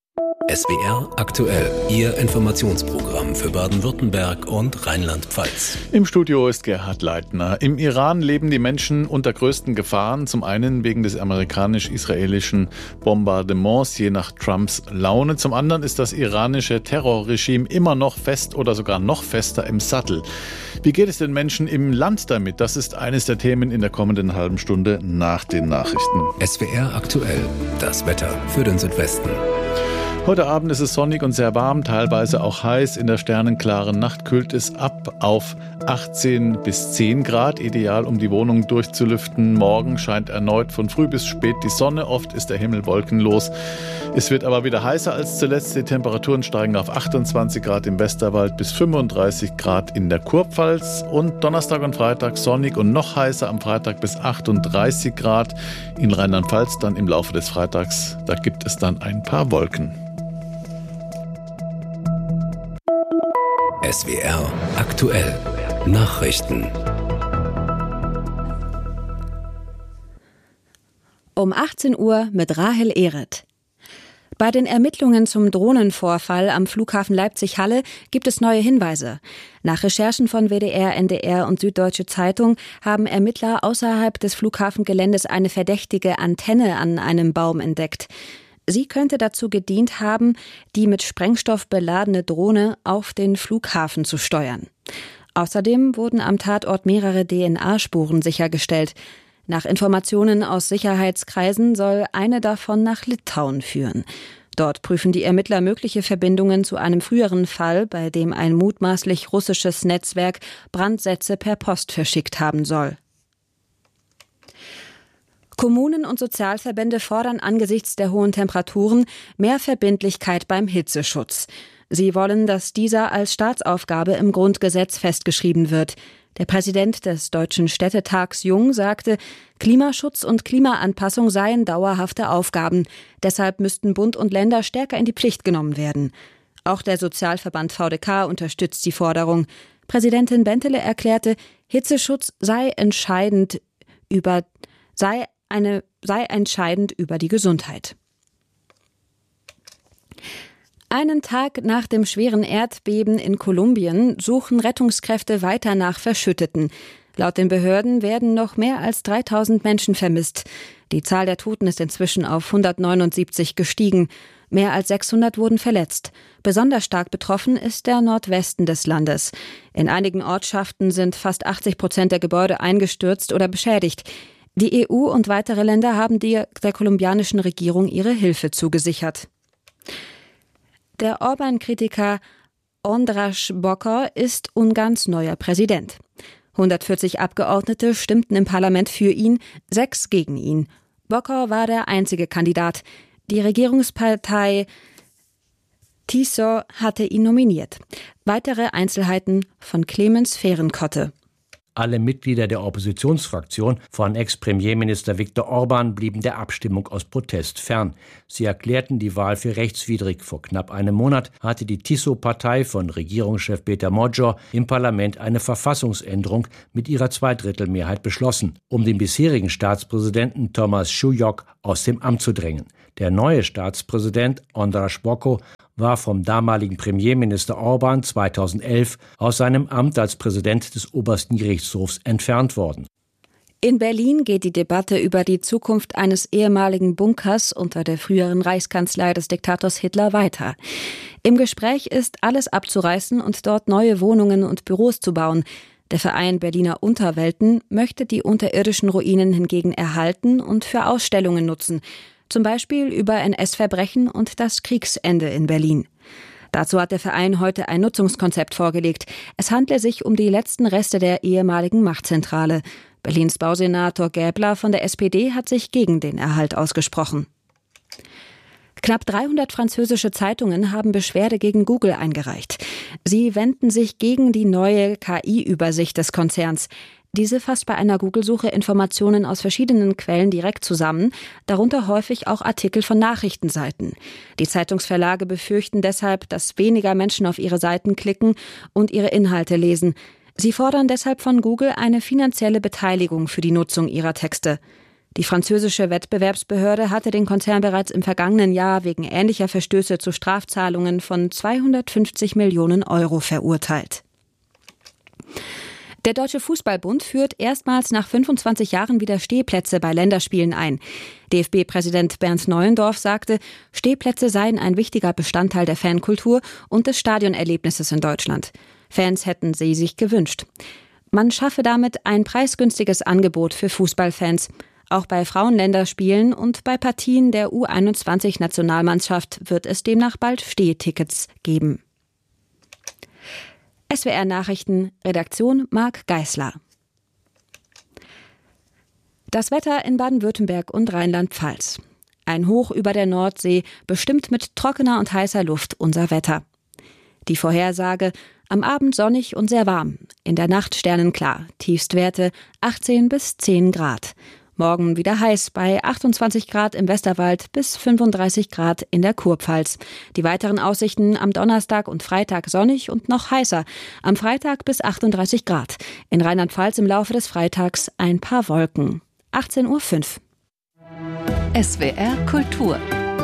Speaker 4: S W R aktuell, Ihr Informationsprogramm für Baden-Württemberg und Rheinland-Pfalz.
Speaker 2: Im Studio ist Gerhard Leitner. Im Iran leben die Menschen unter größten Gefahren. Zum einen wegen des amerikanisch-israelischen Bombardements, je nach Trumps Laune. Zum anderen ist das iranische Terrorregime immer noch fest oder sogar noch fester im Sattel. Wie geht es den Menschen im Land damit? Das ist eines der Themen in der kommenden halben Stunde nach den Nachrichten.
Speaker 4: S W R aktuell, das Wetter für den Südwesten.
Speaker 2: Heute Abend ist es sonnig und sehr warm, teilweise auch heiß. In der sternenklaren Nacht kühlt es ab auf achtzehn bis zehn Grad, ideal um die Wohnung durchzulüften. Morgen scheint erneut von früh bis spät die Sonne, oft ist der Himmel wolkenlos. Es wird aber wieder heißer als zuletzt. Die Temperaturen steigen auf achtundzwanzig Grad im Westerwald bis fünfunddreißig Grad in der Kurpfalz. Und Donnerstag und Freitag sonnig und noch heißer, am Freitag bis achtunddreißig Grad. In Rheinland-Pfalz dann im Laufe des Freitags, da gibt es dann ein paar Wolken.
Speaker 4: S W R aktuell Nachrichten.
Speaker 6: Um achtzehn Uhr mit Rahel Ehret. Bei den Ermittlungen zum Drohnenvorfall am Flughafen Leipzig-Halle gibt es neue Hinweise. Nach Recherchen von W D R, N D R und Süddeutsche Zeitung haben Ermittler außerhalb des Flughafengeländes eine verdächtige Antenne an einem Baum entdeckt. Sie könnte dazu gedient haben, die mit Sprengstoff beladene Drohne auf den Flughafen zu steuern. Außerdem wurden am Tatort mehrere D N A-Spuren sichergestellt. Nach Informationen aus Sicherheitskreisen soll eine davon nach Litauen führen. Dort prüfen die Ermittler mögliche Verbindungen zu einem früheren Fall, bei dem ein mutmaßlich russisches Netzwerk Brandsätze per Post verschickt haben soll. Kommunen und Sozialverbände fordern angesichts der hohen Temperaturen mehr Verbindlichkeit beim Hitzeschutz. Sie wollen, dass dieser als Staatsaufgabe im Grundgesetz festgeschrieben wird. Der Präsident des Deutschen Städtetags Jung sagte, Klimaschutz und Klimaanpassung seien dauerhafte Aufgaben. Deshalb müssten Bund und Länder stärker in die Pflicht genommen werden. Auch der Sozialverband V D K unterstützt die Forderung. Präsidentin Bentele erklärte, Hitzeschutz sei entscheidend über, sei eine, sei entscheidend über die Gesundheit. Einen Tag nach dem schweren Erdbeben in Kolumbien suchen Rettungskräfte weiter nach Verschütteten. Laut den Behörden werden noch mehr als dreitausend Menschen vermisst. Die Zahl der Toten ist inzwischen auf hundertneunundsiebzig gestiegen. Mehr als sechshundert wurden verletzt. Besonders stark betroffen ist der Nordwesten des Landes. In einigen Ortschaften sind fast achtzig Prozent der Gebäude eingestürzt oder beschädigt. Die E U und weitere Länder haben die, der kolumbianischen Regierung ihre Hilfe zugesichert. Der Orban-Kritiker András Bokor ist Ungarns neuer Präsident. hundertvierzig Abgeordnete stimmten im Parlament für ihn, sechs gegen ihn. Bokor war der einzige Kandidat. Die Regierungspartei T I S O hatte ihn nominiert. Weitere Einzelheiten von Clemens Fehrenkotte.
Speaker 8: Alle Mitglieder der Oppositionsfraktion von Ex-Premierminister Viktor Orban blieben der Abstimmung aus Protest fern. Sie erklärten die Wahl für rechtswidrig. Vor knapp einem Monat hatte die T I S O-Partei von Regierungschef Péter Magyar im Parlament eine Verfassungsänderung mit ihrer Zweidrittelmehrheit beschlossen, um den bisherigen Staatspräsidenten Thomas Schulyok aus dem Amt zu drängen. Der neue Staatspräsident András Bokor war vom damaligen Premierminister Orban zweitausendelf aus seinem Amt als Präsident des obersten Gerichtshofs entfernt worden.
Speaker 6: In Berlin geht die Debatte über die Zukunft eines ehemaligen Bunkers unter der früheren Reichskanzlei des Diktators Hitler weiter. Im Gespräch ist, alles abzureißen und dort neue Wohnungen und Büros zu bauen. Der Verein Berliner Unterwelten möchte die unterirdischen Ruinen hingegen erhalten und für Ausstellungen nutzen. Zum Beispiel über N S-Verbrechen und das Kriegsende in Berlin. Dazu hat der Verein heute ein Nutzungskonzept vorgelegt. Es handle sich um die letzten Reste der ehemaligen Machtzentrale. Berlins Bausenator Gäbler von der S P D hat sich gegen den Erhalt ausgesprochen. Knapp dreihundert französische Zeitungen haben Beschwerde gegen Google eingereicht. Sie wenden sich gegen die neue K I-Übersicht des Konzerns. Diese fasst bei einer Google-Suche Informationen aus verschiedenen Quellen direkt zusammen, darunter häufig auch Artikel von Nachrichtenseiten. Die Zeitungsverlage befürchten deshalb, dass weniger Menschen auf ihre Seiten klicken und ihre Inhalte lesen. Sie fordern deshalb von Google eine finanzielle Beteiligung für die Nutzung ihrer Texte. Die französische Wettbewerbsbehörde hatte den Konzern bereits im vergangenen Jahr wegen ähnlicher Verstöße zu Strafzahlungen von zweihundertfünfzig Millionen Euro verurteilt. Der Deutsche Fußballbund führt erstmals nach fünfundzwanzig Jahren wieder Stehplätze bei Länderspielen ein. D F B-Präsident Bernd Neuendorf sagte, Stehplätze seien ein wichtiger Bestandteil der Fankultur und des Stadionerlebnisses in Deutschland. Fans hätten sie sich gewünscht. Man schaffe damit ein preisgünstiges Angebot für Fußballfans. Auch bei Frauenländerspielen und bei Partien der U einundzwanzig-Nationalmannschaft wird es demnach bald Stehtickets geben. S W R Nachrichten, Redaktion Marc Geisler. Das Wetter in Baden-Württemberg und Rheinland-Pfalz. Ein Hoch über der Nordsee bestimmt mit trockener und heißer Luft unser Wetter. Die Vorhersage: am Abend sonnig und sehr warm, in der Nacht sternenklar, Tiefstwerte achtzehn bis zehn Grad. Morgen wieder heiß bei achtundzwanzig Grad im Westerwald bis fünfunddreißig Grad in der Kurpfalz. Die weiteren Aussichten: am Donnerstag und Freitag sonnig und noch heißer. Am Freitag bis achtunddreißig Grad. In Rheinland-Pfalz im Laufe des Freitags ein paar Wolken. achtzehn Uhr fünf.
Speaker 19: S W R Kultur.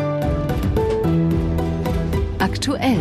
Speaker 19: Aktuell.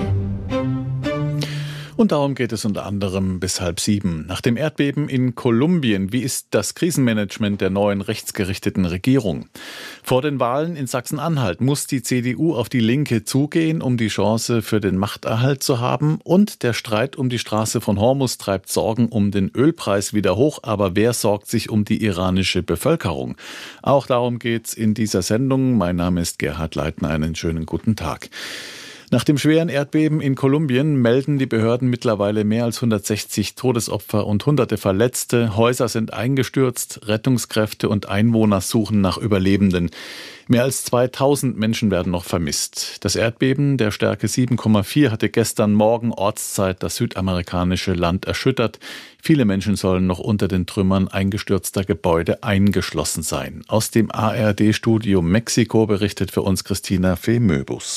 Speaker 2: Und darum geht es unter anderem bis halb sieben. Nach dem Erdbeben in Kolumbien, wie ist das Krisenmanagement der neuen rechtsgerichteten Regierung? Vor den Wahlen in Sachsen-Anhalt muss die C D U auf die Linke zugehen, um die Chance für den Machterhalt zu haben. Und der Streit um die Straße von Hormuz treibt Sorgen um den Ölpreis wieder hoch. Aber wer sorgt sich um die iranische Bevölkerung? Auch darum geht's in dieser Sendung. Mein Name ist Gerhard Leitner. Einen schönen guten Tag. Nach dem schweren Erdbeben in Kolumbien melden die Behörden mittlerweile mehr als hundertsechzig Todesopfer und hunderte Verletzte. Häuser sind eingestürzt, Rettungskräfte und Einwohner suchen nach Überlebenden. Mehr als zweitausend Menschen werden noch vermisst. Das Erdbeben der Stärke sieben Komma vier hatte gestern Morgen Ortszeit das südamerikanische Land erschüttert. Viele Menschen sollen noch unter den Trümmern eingestürzter Gebäude eingeschlossen sein. Aus dem A R D-Studio Mexiko berichtet für uns Christina Fee-Möbus.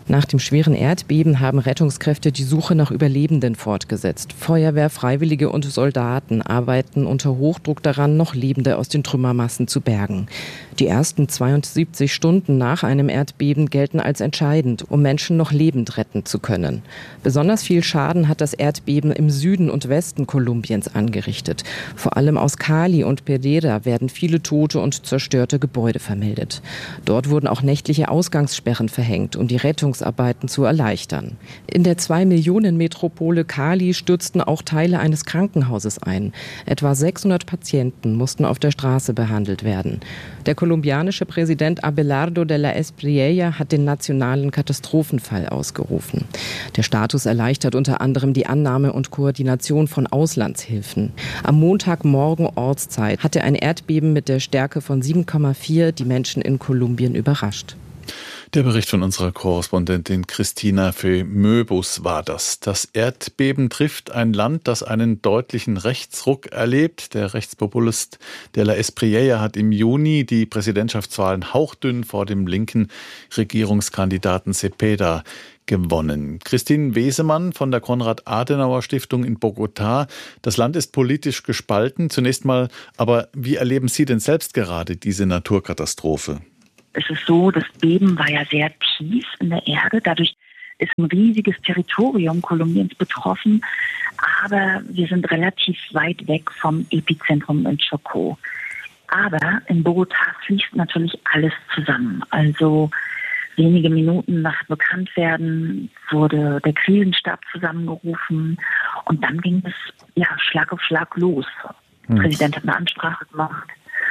Speaker 9: Nach dem schweren Erdbeben haben Rettungskräfte die Suche nach Überlebenden fortgesetzt. Feuerwehr, Freiwillige und Soldaten arbeiten unter Hochdruck daran, noch Lebende aus den Trümmermassen zu bergen. Die ersten zweiundsiebzig Stunden nach einem Erdbeben gelten als entscheidend, um Menschen noch lebend retten zu können. Besonders viel Schaden hat das Erdbeben im Süden und Westen Kolumbiens angerichtet. Vor allem aus Cali und Pereira werden viele tote und zerstörte Gebäude vermeldet. Dort wurden auch nächtliche Ausgangssperren verhängt, um die Rettungsarbeiten zu erleichtern. In der Zwei-Millionen-Metropole Cali stürzten auch Teile eines Krankenhauses ein. Etwa sechshundert Patienten mussten auf der Straße behandelt werden. Der kolumbianische Präsident Abelardo de la Espriella hat den nationalen Katastrophenfall ausgerufen. Der Status erleichtert unter anderem die Annahme und Koordination von Auslandshilfen. Am Montagmorgen Ortszeit hatte ein Erdbeben mit der Stärke von sieben Komma vier die Menschen in Kolumbien überrascht.
Speaker 2: Der Bericht von unserer Korrespondentin Christina Fee-Möbus war das. Das Erdbeben trifft ein Land, das einen deutlichen Rechtsruck erlebt. Der Rechtspopulist de la Espriella hat im Juni die Präsidentschaftswahlen hauchdünn vor dem linken Regierungskandidaten Cepeda gewonnen. Christine Wesemann von der Konrad-Adenauer-Stiftung in Bogotá. Das Land ist politisch gespalten. Zunächst mal, aber wie erleben Sie denn selbst gerade diese Naturkatastrophe?
Speaker 10: Es ist so, das Beben war ja sehr tief in der Erde. Dadurch ist ein riesiges Territorium Kolumbiens betroffen. Aber wir sind relativ weit weg vom Epizentrum in Chocó. Aber in Bogotá fließt natürlich alles zusammen. Also wenige Minuten nach Bekanntwerden wurde der Krisenstab zusammengerufen. Und dann ging es ja Schlag auf Schlag los. Der Präsident hat eine Ansprache gemacht.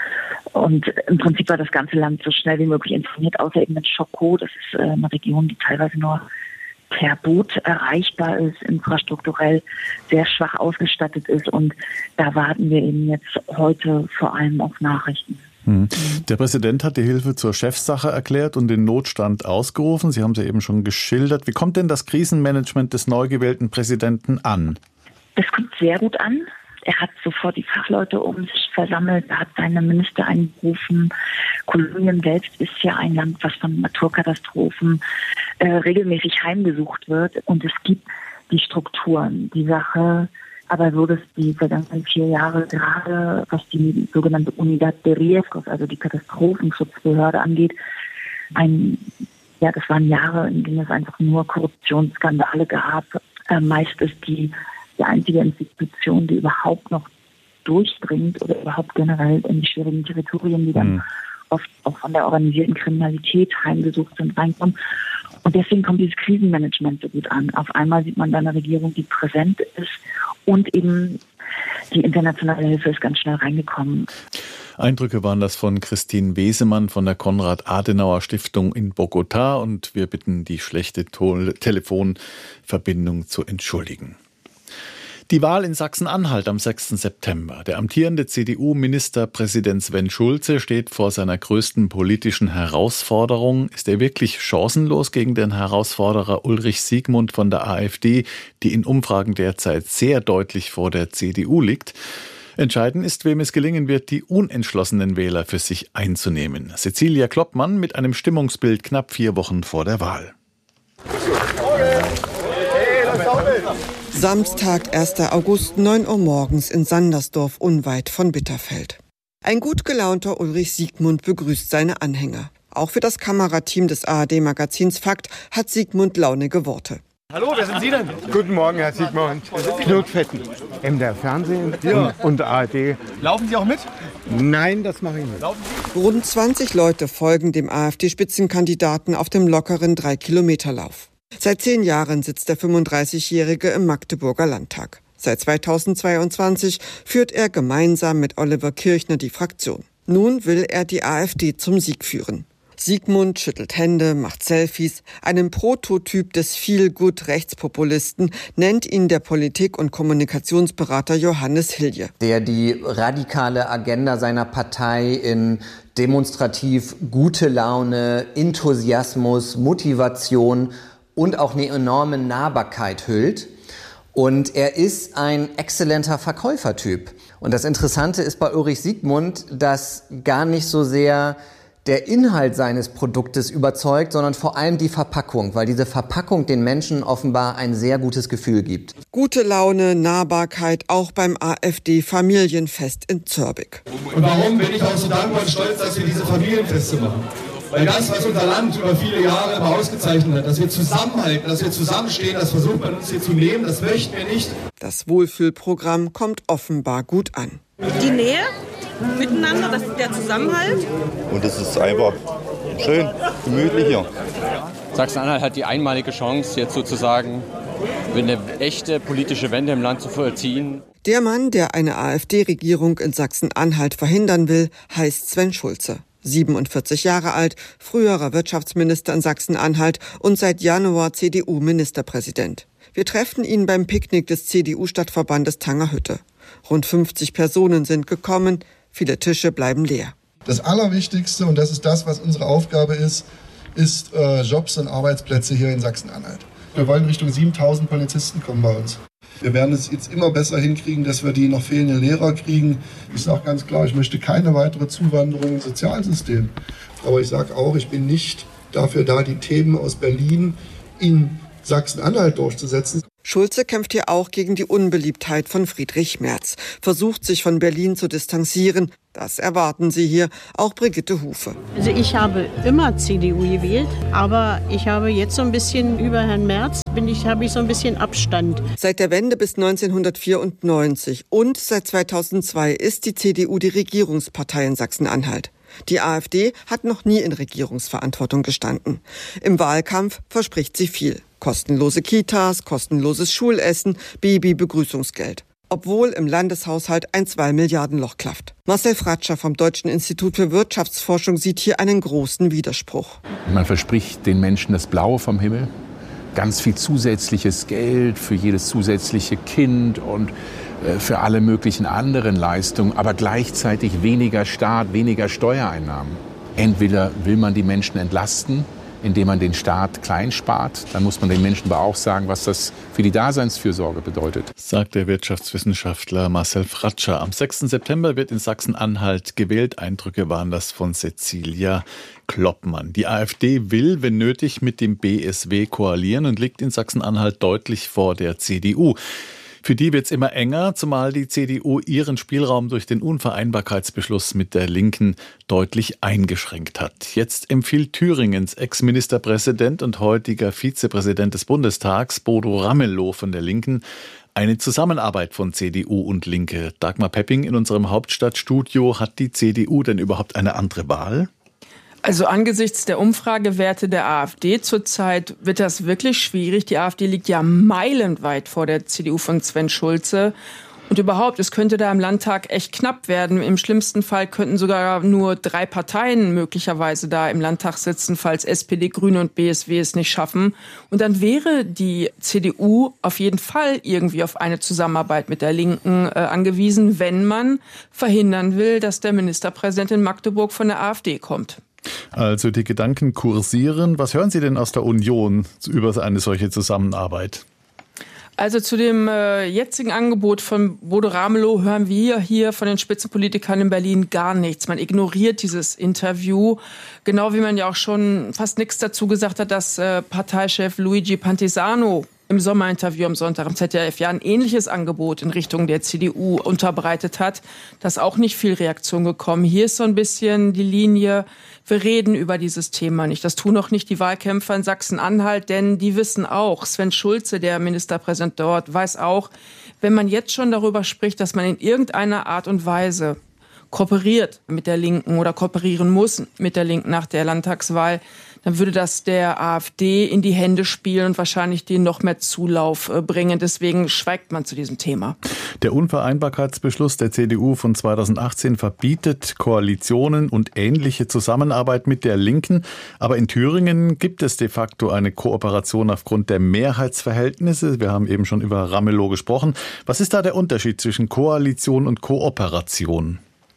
Speaker 10: Und im Prinzip war das ganze Land so schnell wie möglich informiert, außer eben in Chocó. Das ist eine Region, die teilweise nur per Boot erreichbar ist, infrastrukturell sehr schwach ausgestattet ist. Und da warten wir eben jetzt heute vor allem auf Nachrichten.
Speaker 2: Der Präsident hat die Hilfe zur Chefsache erklärt und den Notstand ausgerufen. Sie haben es ja eben schon geschildert. Wie kommt denn das Krisenmanagement des neu gewählten Präsidenten an?
Speaker 10: Das kommt sehr gut an. Er hat sofort die Fachleute um sich versammelt, er hat seine Minister einberufen. Kolumbien selbst ist ja ein Land, was von Naturkatastrophen äh, regelmäßig heimgesucht wird. Und es gibt die Strukturen. Die Sache aber so, dass die vergangenen vier Jahre gerade, was die sogenannte Unidad de Riesgos, also die Katastrophenschutzbehörde angeht, ein, ja, das waren Jahre, in denen es einfach nur Korruptionsskandale gab. Äh, meist ist die die einzige Institution, die überhaupt noch durchdringt oder überhaupt generell in die schwierigen Territorien, die dann mhm. oft auch von der organisierten Kriminalität heimgesucht sind, reinkommen. Und deswegen kommt dieses Krisenmanagement so gut an. Auf einmal sieht man da eine Regierung, die präsent ist und eben die internationale Hilfe ist ganz schnell reingekommen.
Speaker 2: Eindrücke waren das von Christine Wesemann von der Konrad-Adenauer-Stiftung in Bogotá und wir bitten, die schlechte To- Telefonverbindung zu entschuldigen. Die Wahl in Sachsen-Anhalt am sechsten September. Der amtierende C D U-Ministerpräsident Sven Schulze steht vor seiner größten politischen Herausforderung. Ist er wirklich chancenlos gegen den Herausforderer Ulrich Siegmund von der AfD, die in Umfragen derzeit sehr deutlich vor der C D U liegt? Entscheidend ist, wem es gelingen wird, die unentschlossenen Wähler für sich einzunehmen. Cecilia Kloppmann mit einem Stimmungsbild knapp vier Wochen vor der Wahl.
Speaker 11: Samstag, erster August, neun Uhr morgens in Sandersdorf, unweit von Bitterfeld. Ein gut gelaunter Ulrich Siegmund begrüßt seine Anhänger. Auch für das Kamerateam des A R D-Magazins Fakt hat Siegmund launige Worte.
Speaker 12: Hallo, wer sind Sie denn? Guten Morgen, Herr Siegmund. Knut Fetten, M D R Fernsehen ja. und A R D. Laufen Sie auch mit? Nein, das mache ich nicht.
Speaker 11: Rund zwanzig Leute folgen dem AfD-Spitzenkandidaten auf dem lockeren drei-Kilometer-Lauf. Seit zehn Jahren sitzt der fünfunddreißigjährige im Magdeburger Landtag. Seit zweitausendzweiundzwanzig führt er gemeinsam mit Oliver Kirchner die Fraktion. Nun will er die AfD zum Sieg führen. Siegmund schüttelt Hände, macht Selfies. Einen Prototyp des Feel-Good-Rechtspopulisten nennt ihn der Politik- und Kommunikationsberater Johannes Hilje.
Speaker 25: Der die radikale Agenda seiner Partei in demonstrativ gute Laune, Enthusiasmus, Motivation und auch eine enorme Nahbarkeit hüllt. Und er ist ein exzellenter Verkäufertyp. Und das Interessante ist bei Ulrich Siegmund, dass gar nicht so sehr der Inhalt seines Produktes überzeugt, sondern vor allem die Verpackung, weil diese Verpackung den Menschen offenbar ein sehr gutes Gefühl gibt.
Speaker 11: Gute Laune, Nahbarkeit, auch beim AfD-Familienfest in Zörbig.
Speaker 7: Und warum bin ich auch so dankbar und stolz, dass wir diese Familienfeste machen? Weil das, was unser Land über viele Jahre immer ausgezeichnet hat, dass wir zusammenhalten, dass wir zusammenstehen, das versucht man uns hier zu nehmen, das möchten wir nicht.
Speaker 11: Das Wohlfühlprogramm kommt offenbar gut an.
Speaker 13: Die Nähe miteinander, das ist der Zusammenhalt.
Speaker 15: Und es ist einfach schön, gemütlich hier.
Speaker 16: Sachsen-Anhalt hat die einmalige Chance, jetzt sozusagen eine echte politische Wende im Land zu vollziehen.
Speaker 11: Der Mann, der eine AfD-Regierung in Sachsen-Anhalt verhindern will, heißt Sven Schulze. siebenundvierzig Jahre alt, früherer Wirtschaftsminister in Sachsen-Anhalt und seit Januar C D U-Ministerpräsident. Wir treffen ihn beim Picknick des C D U-Stadtverbandes Tangerhütte. Rund fünfzig Personen sind gekommen, viele Tische bleiben leer.
Speaker 18: Das Allerwichtigste, und das ist das, was unsere Aufgabe ist, ist äh, Jobs und Arbeitsplätze hier in Sachsen-Anhalt. Wir wollen Richtung siebentausend Polizisten kommen bei uns. Wir werden es jetzt immer besser hinkriegen, dass wir die noch fehlenden Lehrer kriegen. Ich sage ganz klar, ich möchte keine weitere Zuwanderung ins Sozialsystem. Aber ich sage auch, ich bin nicht dafür da, die Themen aus Berlin in Sachsen-Anhalt durchzusetzen.
Speaker 11: Schulze kämpft hier auch gegen die Unbeliebtheit von Friedrich Merz, versucht sich von Berlin zu distanzieren. Das erwarten Sie hier, auch Brigitte Hufe.
Speaker 26: Also ich habe immer C D U gewählt, aber ich habe jetzt so ein bisschen über Herrn Merz, bin ich, habe ich so ein bisschen Abstand.
Speaker 11: Seit der Wende bis neunzehnhundertvierundneunzig und seit zweitausendzwei ist die C D U die Regierungspartei in Sachsen-Anhalt. Die AfD hat noch nie in Regierungsverantwortung gestanden. Im Wahlkampf verspricht sie viel. Kostenlose Kitas, kostenloses Schulessen, Babybegrüßungsgeld. Obwohl im Landeshaushalt ein zwei Milliarden Loch klafft. Marcel Fratscher vom Deutschen Institut für Wirtschaftsforschung sieht hier einen großen Widerspruch.
Speaker 22: Man verspricht den Menschen das Blaue vom Himmel, ganz viel zusätzliches Geld für jedes zusätzliche Kind und für alle möglichen anderen Leistungen, aber gleichzeitig weniger Staat, weniger Steuereinnahmen. Entweder will man die Menschen entlasten, indem man den Staat klein spart, dann muss man den Menschen aber auch sagen, was das für die Daseinsfürsorge bedeutet.
Speaker 2: Sagt der Wirtschaftswissenschaftler Marcel Fratscher. Am sechsten September wird in Sachsen-Anhalt gewählt. Eindrücke waren das von Cecilia Kloppmann. Die AfD will, wenn nötig, mit dem B S W koalieren und liegt in Sachsen-Anhalt deutlich vor der C D U. Für die wird es immer enger, zumal die C D U ihren Spielraum durch den Unvereinbarkeitsbeschluss mit der Linken deutlich eingeschränkt hat. Jetzt empfiehlt Thüringens Ex-Ministerpräsident und heutiger Vizepräsident des Bundestags, Bodo Ramelow von der Linken, eine Zusammenarbeit von C D U und Linke. Dagmar Pepping in unserem Hauptstadtstudio. Hat die C D U denn überhaupt eine andere Wahl?
Speaker 27: Also angesichts der Umfragewerte der AfD zurzeit wird das wirklich schwierig. Die AfD liegt ja meilenweit vor der C D U von Sven Schulze. Und überhaupt, es könnte da im Landtag echt knapp werden. Im schlimmsten Fall könnten sogar nur drei Parteien möglicherweise da im Landtag sitzen, falls S P D, Grüne und B S W es nicht schaffen. Und dann wäre die C D U auf jeden Fall irgendwie auf eine Zusammenarbeit mit der Linken äh, angewiesen, wenn man verhindern will, dass der Ministerpräsident in Magdeburg von der AfD kommt.
Speaker 2: Also die Gedanken kursieren. Was hören Sie denn aus der Union über eine solche Zusammenarbeit?
Speaker 27: Also zu dem äh, jetzigen Angebot von Bodo Ramelow hören wir hier von den Spitzenpolitikern in Berlin gar nichts. Man ignoriert dieses Interview, genau wie man ja auch schon fast nichts dazu gesagt hat, dass äh, Parteichef Luigi Pantisano im Sommerinterview am Sonntag im Z D F ja ein ähnliches Angebot in Richtung der C D U unterbreitet hat. Da ist auch nicht viel Reaktion gekommen. Hier ist so ein bisschen die Linie, wir reden über dieses Thema nicht. Das tun auch nicht die Wahlkämpfer in Sachsen-Anhalt, denn die wissen auch, Sven Schulze, der Ministerpräsident dort, weiß auch, wenn man jetzt schon darüber spricht, dass man in irgendeiner Art und Weise kooperiert mit der Linken oder kooperieren muss mit der Linken nach der Landtagswahl, dann würde das der AfD in die Hände spielen und wahrscheinlich denen noch mehr Zulauf bringen. Deswegen schweigt man zu diesem Thema.
Speaker 2: Der Unvereinbarkeitsbeschluss der C D U von zweitausendachtzehn verbietet Koalitionen und ähnliche Zusammenarbeit mit der Linken. Aber in Thüringen gibt es de facto eine Kooperation aufgrund der Mehrheitsverhältnisse. Wir haben eben schon über Ramelow gesprochen. Was ist da der Unterschied zwischen Koalition und Kooperation?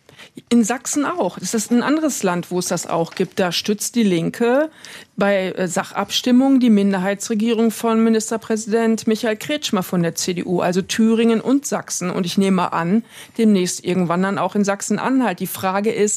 Speaker 27: In Sachsen auch. Das ist ein anderes Land, wo es das auch gibt. Da stützt die Linke bei Sachabstimmungen die Minderheitsregierung von Ministerpräsident Michael Kretschmer von der C D U, also Thüringen und Sachsen. Und ich nehme an, demnächst irgendwann dann auch in Sachsen-Anhalt. Die Frage ist,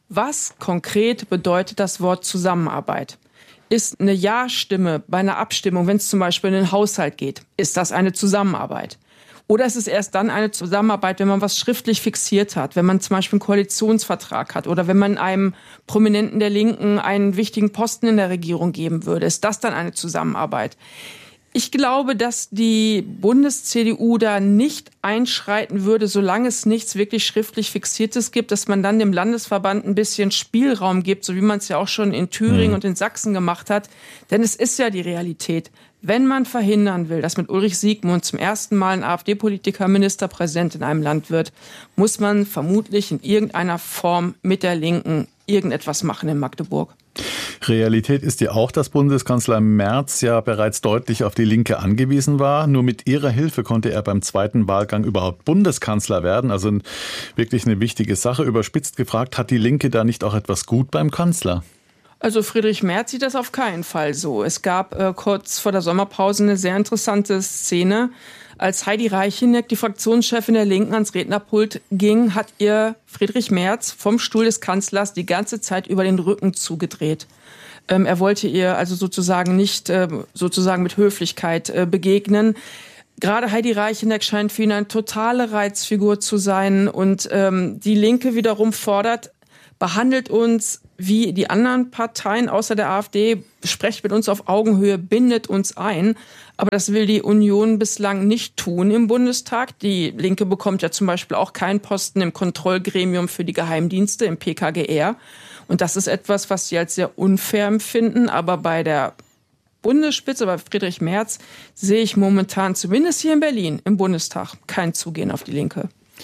Speaker 27: Was konkret bedeutet das Wort Zusammenarbeit? Ist eine Ja-Stimme bei einer Abstimmung, wenn es zum Beispiel in den Haushalt geht, ist das eine Zusammenarbeit? Oder ist es erst dann eine Zusammenarbeit, wenn man was schriftlich fixiert hat, wenn man zum Beispiel einen Koalitionsvertrag hat oder wenn man einem Prominenten der Linken einen wichtigen Posten in der Regierung geben würde? Ist das dann eine Zusammenarbeit? Ich glaube, dass die Bundes-C D U da nicht einschreiten würde, solange es nichts wirklich schriftlich Fixiertes gibt, dass man dann dem Landesverband ein bisschen Spielraum gibt, so wie man es ja auch schon in Thüringen mhm. und in Sachsen gemacht hat. Denn es ist ja die Realität. Wenn man verhindern will, dass mit Ulrich Siegmund zum ersten Mal ein AfD-Politiker Ministerpräsident in einem Land wird, muss man vermutlich in irgendeiner Form mit der Linken irgendetwas machen in Magdeburg.
Speaker 2: Realität ist ja auch, dass Bundeskanzler Merz ja bereits deutlich auf die Linke angewiesen war. Nur mit ihrer Hilfe konnte er beim zweiten Wahlgang überhaupt Bundeskanzler werden. Also wirklich eine wichtige Sache. Überspitzt gefragt, hat die Linke da nicht auch etwas gut beim Kanzler?
Speaker 27: Also Friedrich Merz sieht das auf keinen Fall so. Es gab äh, kurz vor der Sommerpause eine sehr interessante Szene. Als Heidi Reicheneck, die Fraktionschefin der Linken, ans Rednerpult ging, hat ihr Friedrich Merz vom Stuhl des Kanzlers die ganze Zeit über den Rücken zugedreht. Ähm, er wollte ihr also sozusagen nicht äh, sozusagen mit Höflichkeit äh, begegnen. Gerade Heidi Reicheneck scheint für ihn eine totale Reizfigur zu sein. Und ähm, die Linke wiederum fordert, behandelt uns wie die anderen Parteien außer der AfD, sprecht mit uns auf Augenhöhe, bindet uns ein. Aber das will die Union bislang nicht tun im Bundestag. Die Linke bekommt ja zum Beispiel auch keinen Posten im Kontrollgremium für die Geheimdienste, im P K G R. Und das ist etwas, was sie als sehr unfair empfinden. Aber bei der Bundesspitze, bei Friedrich Merz, sehe ich momentan, zumindest hier in Berlin, im Bundestag, kein Zugehen auf die Linke.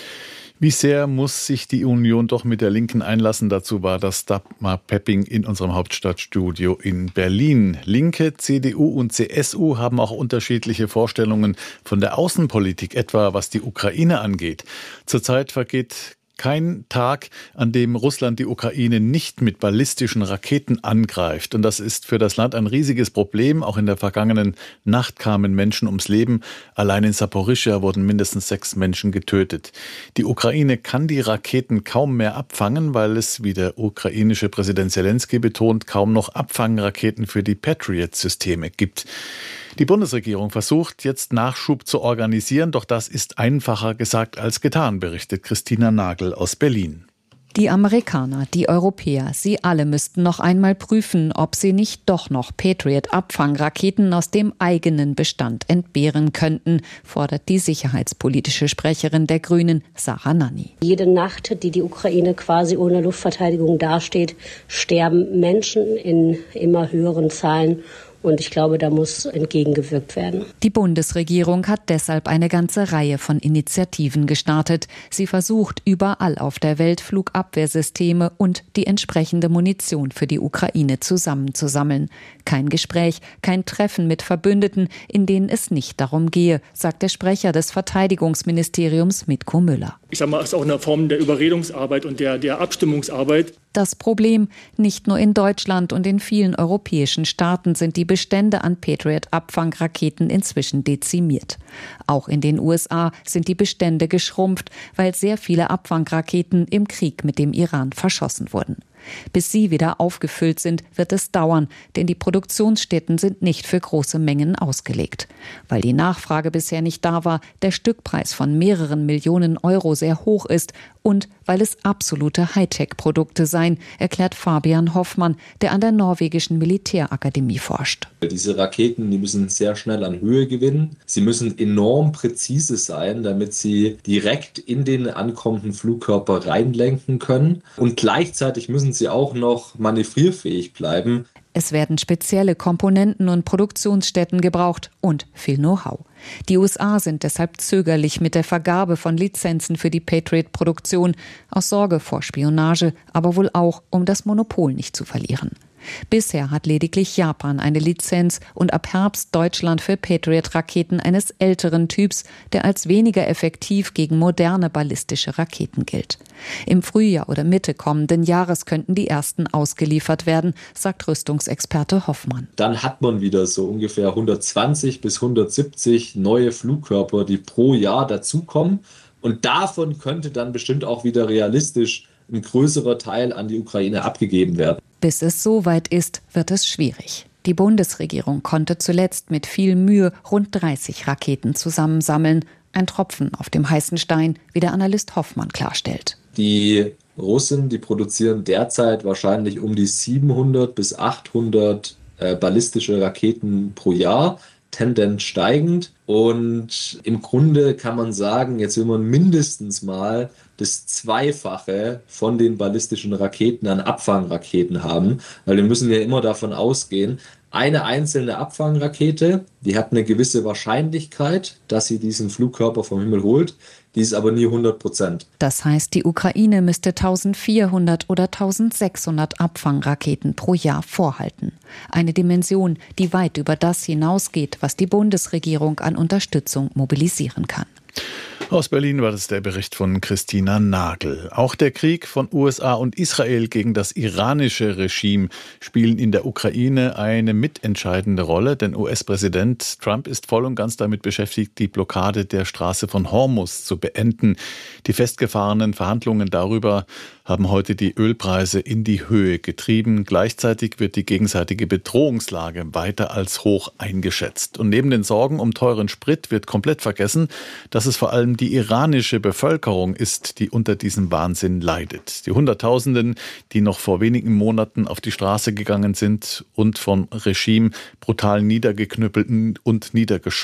Speaker 2: Wie sehr muss sich die Union doch mit der Linken einlassen? Dazu war das Dagmar Pepping in unserem Hauptstadtstudio in Berlin. Linke, C D U und C S U haben auch unterschiedliche Vorstellungen von der Außenpolitik, etwa was die Ukraine angeht. Zurzeit vergeht kein Tag, an dem Russland die Ukraine nicht mit ballistischen Raketen angreift. Und das ist für das Land ein riesiges Problem. Auch in der vergangenen Nacht kamen Menschen ums Leben. Allein in Saporischschja wurden mindestens sechs Menschen getötet. Die Ukraine kann die Raketen kaum mehr abfangen, weil es, wie der ukrainische Präsident Zelensky betont, kaum noch Abfangraketen für die Patriot-Systeme gibt. Die Bundesregierung versucht jetzt Nachschub zu organisieren, doch das ist einfacher gesagt als getan, berichtet Christina Nagel aus Berlin.
Speaker 1: Die Amerikaner, die Europäer, sie alle müssten noch einmal prüfen, ob sie nicht doch noch Patriot-Abfangraketen aus dem eigenen Bestand entbehren könnten, fordert die sicherheitspolitische Sprecherin der Grünen, Sarah Nanni.
Speaker 14: Jede Nacht, die die Ukraine quasi ohne Luftverteidigung dasteht, sterben Menschen in immer höheren Zahlen. Und ich glaube, da muss entgegengewirkt werden.
Speaker 1: Die Bundesregierung hat deshalb eine ganze Reihe von Initiativen gestartet. Sie versucht überall auf der Welt Flugabwehrsysteme und die entsprechende Munition für die Ukraine zusammenzusammeln. Kein Gespräch, kein Treffen mit Verbündeten, in denen es nicht darum gehe, sagt der Sprecher des Verteidigungsministeriums Mitko Müller.
Speaker 17: Ich sage mal, es ist auch eine Form der Überredungsarbeit und der, der Abstimmungsarbeit.
Speaker 1: Das Problem, nicht nur in Deutschland und in vielen europäischen Staaten sind die Bestände an Patriot-Abfangraketen inzwischen dezimiert. Auch in den U S A sind die Bestände geschrumpft, weil sehr viele Abfangraketen im Krieg mit dem Iran verschossen wurden. Bis sie wieder aufgefüllt sind, wird es dauern, denn die Produktionsstätten sind nicht für große Mengen ausgelegt. Weil die Nachfrage bisher nicht da war, der Stückpreis von mehreren Millionen Euro sehr hoch ist und weil es absolute Hightech-Produkte seien, erklärt Fabian Hoffmann, der an der norwegischen Militärakademie forscht.
Speaker 20: Diese Raketen, die müssen sehr schnell an Höhe gewinnen. Sie müssen enorm präzise sein, damit sie direkt in den ankommenden Flugkörper reinlenken können. Und gleichzeitig müssen sie auch noch manövrierfähig bleiben.
Speaker 1: Es werden spezielle Komponenten und Produktionsstätten gebraucht und viel Know-how. Die U S A sind deshalb zögerlich mit der Vergabe von Lizenzen für die Patriot-Produktion, aus Sorge vor Spionage, aber wohl auch, um das Monopol nicht zu verlieren. Bisher hat lediglich Japan eine Lizenz und ab Herbst Deutschland für Patriot-Raketen eines älteren Typs, der als weniger effektiv gegen moderne ballistische Raketen gilt. Im Frühjahr oder Mitte kommenden Jahres könnten die ersten ausgeliefert werden, sagt Rüstungsexperte Hoffmann.
Speaker 20: Dann hat man wieder so ungefähr hundertzwanzig bis hundertsiebzig neue Flugkörper, die pro Jahr dazukommen. Und davon könnte dann bestimmt auch wieder realistisch ein größerer Teil an die Ukraine abgegeben werden.
Speaker 1: Bis es soweit ist, wird es schwierig. Die Bundesregierung konnte zuletzt mit viel Mühe rund dreißig Raketen zusammensammeln. Ein Tropfen auf dem heißen Stein, wie der Analyst Hoffmann klarstellt.
Speaker 20: Die Russen, die produzieren derzeit wahrscheinlich um die siebenhundert bis achthundert äh, ballistische Raketen pro Jahr, Tendenz steigend. Und im Grunde kann man sagen, jetzt will man mindestens mal das Zweifache von den ballistischen Raketen an Abfangraketen haben, weil wir müssen ja immer davon ausgehen, eine einzelne Abfangrakete, die hat eine gewisse Wahrscheinlichkeit, dass sie diesen Flugkörper vom Himmel holt, die ist aber nie hundert Prozent.
Speaker 1: Das heißt, die Ukraine müsste eintausendvierhundert oder eintausendsechshundert Abfangraketen pro Jahr vorhalten. Eine Dimension, die weit über das hinausgeht, was die Bundesregierung an Unterstützung mobilisieren kann.
Speaker 2: Aus Berlin war das der Bericht von Christina Nagel. Auch der Krieg von U S A und Israel gegen das iranische Regime spielen in der Ukraine eine mitentscheidende Rolle, denn U S-Präsident Trump ist voll und ganz damit beschäftigt, die Blockade der Straße von Hormuz zu beenden. Die festgefahrenen Verhandlungen darüber haben heute die Ölpreise in die Höhe getrieben. Gleichzeitig wird die gegenseitige Bedrohungslage weiter als hoch eingeschätzt. Und neben den Sorgen um teuren Sprit wird komplett vergessen, dass es vor allem die iranische Bevölkerung ist, die unter diesem Wahnsinn leidet. Die Hunderttausenden, die noch vor wenigen Monaten auf die Straße gegangen sind und vom Regime brutal niedergeknüppelt und niedergeschossen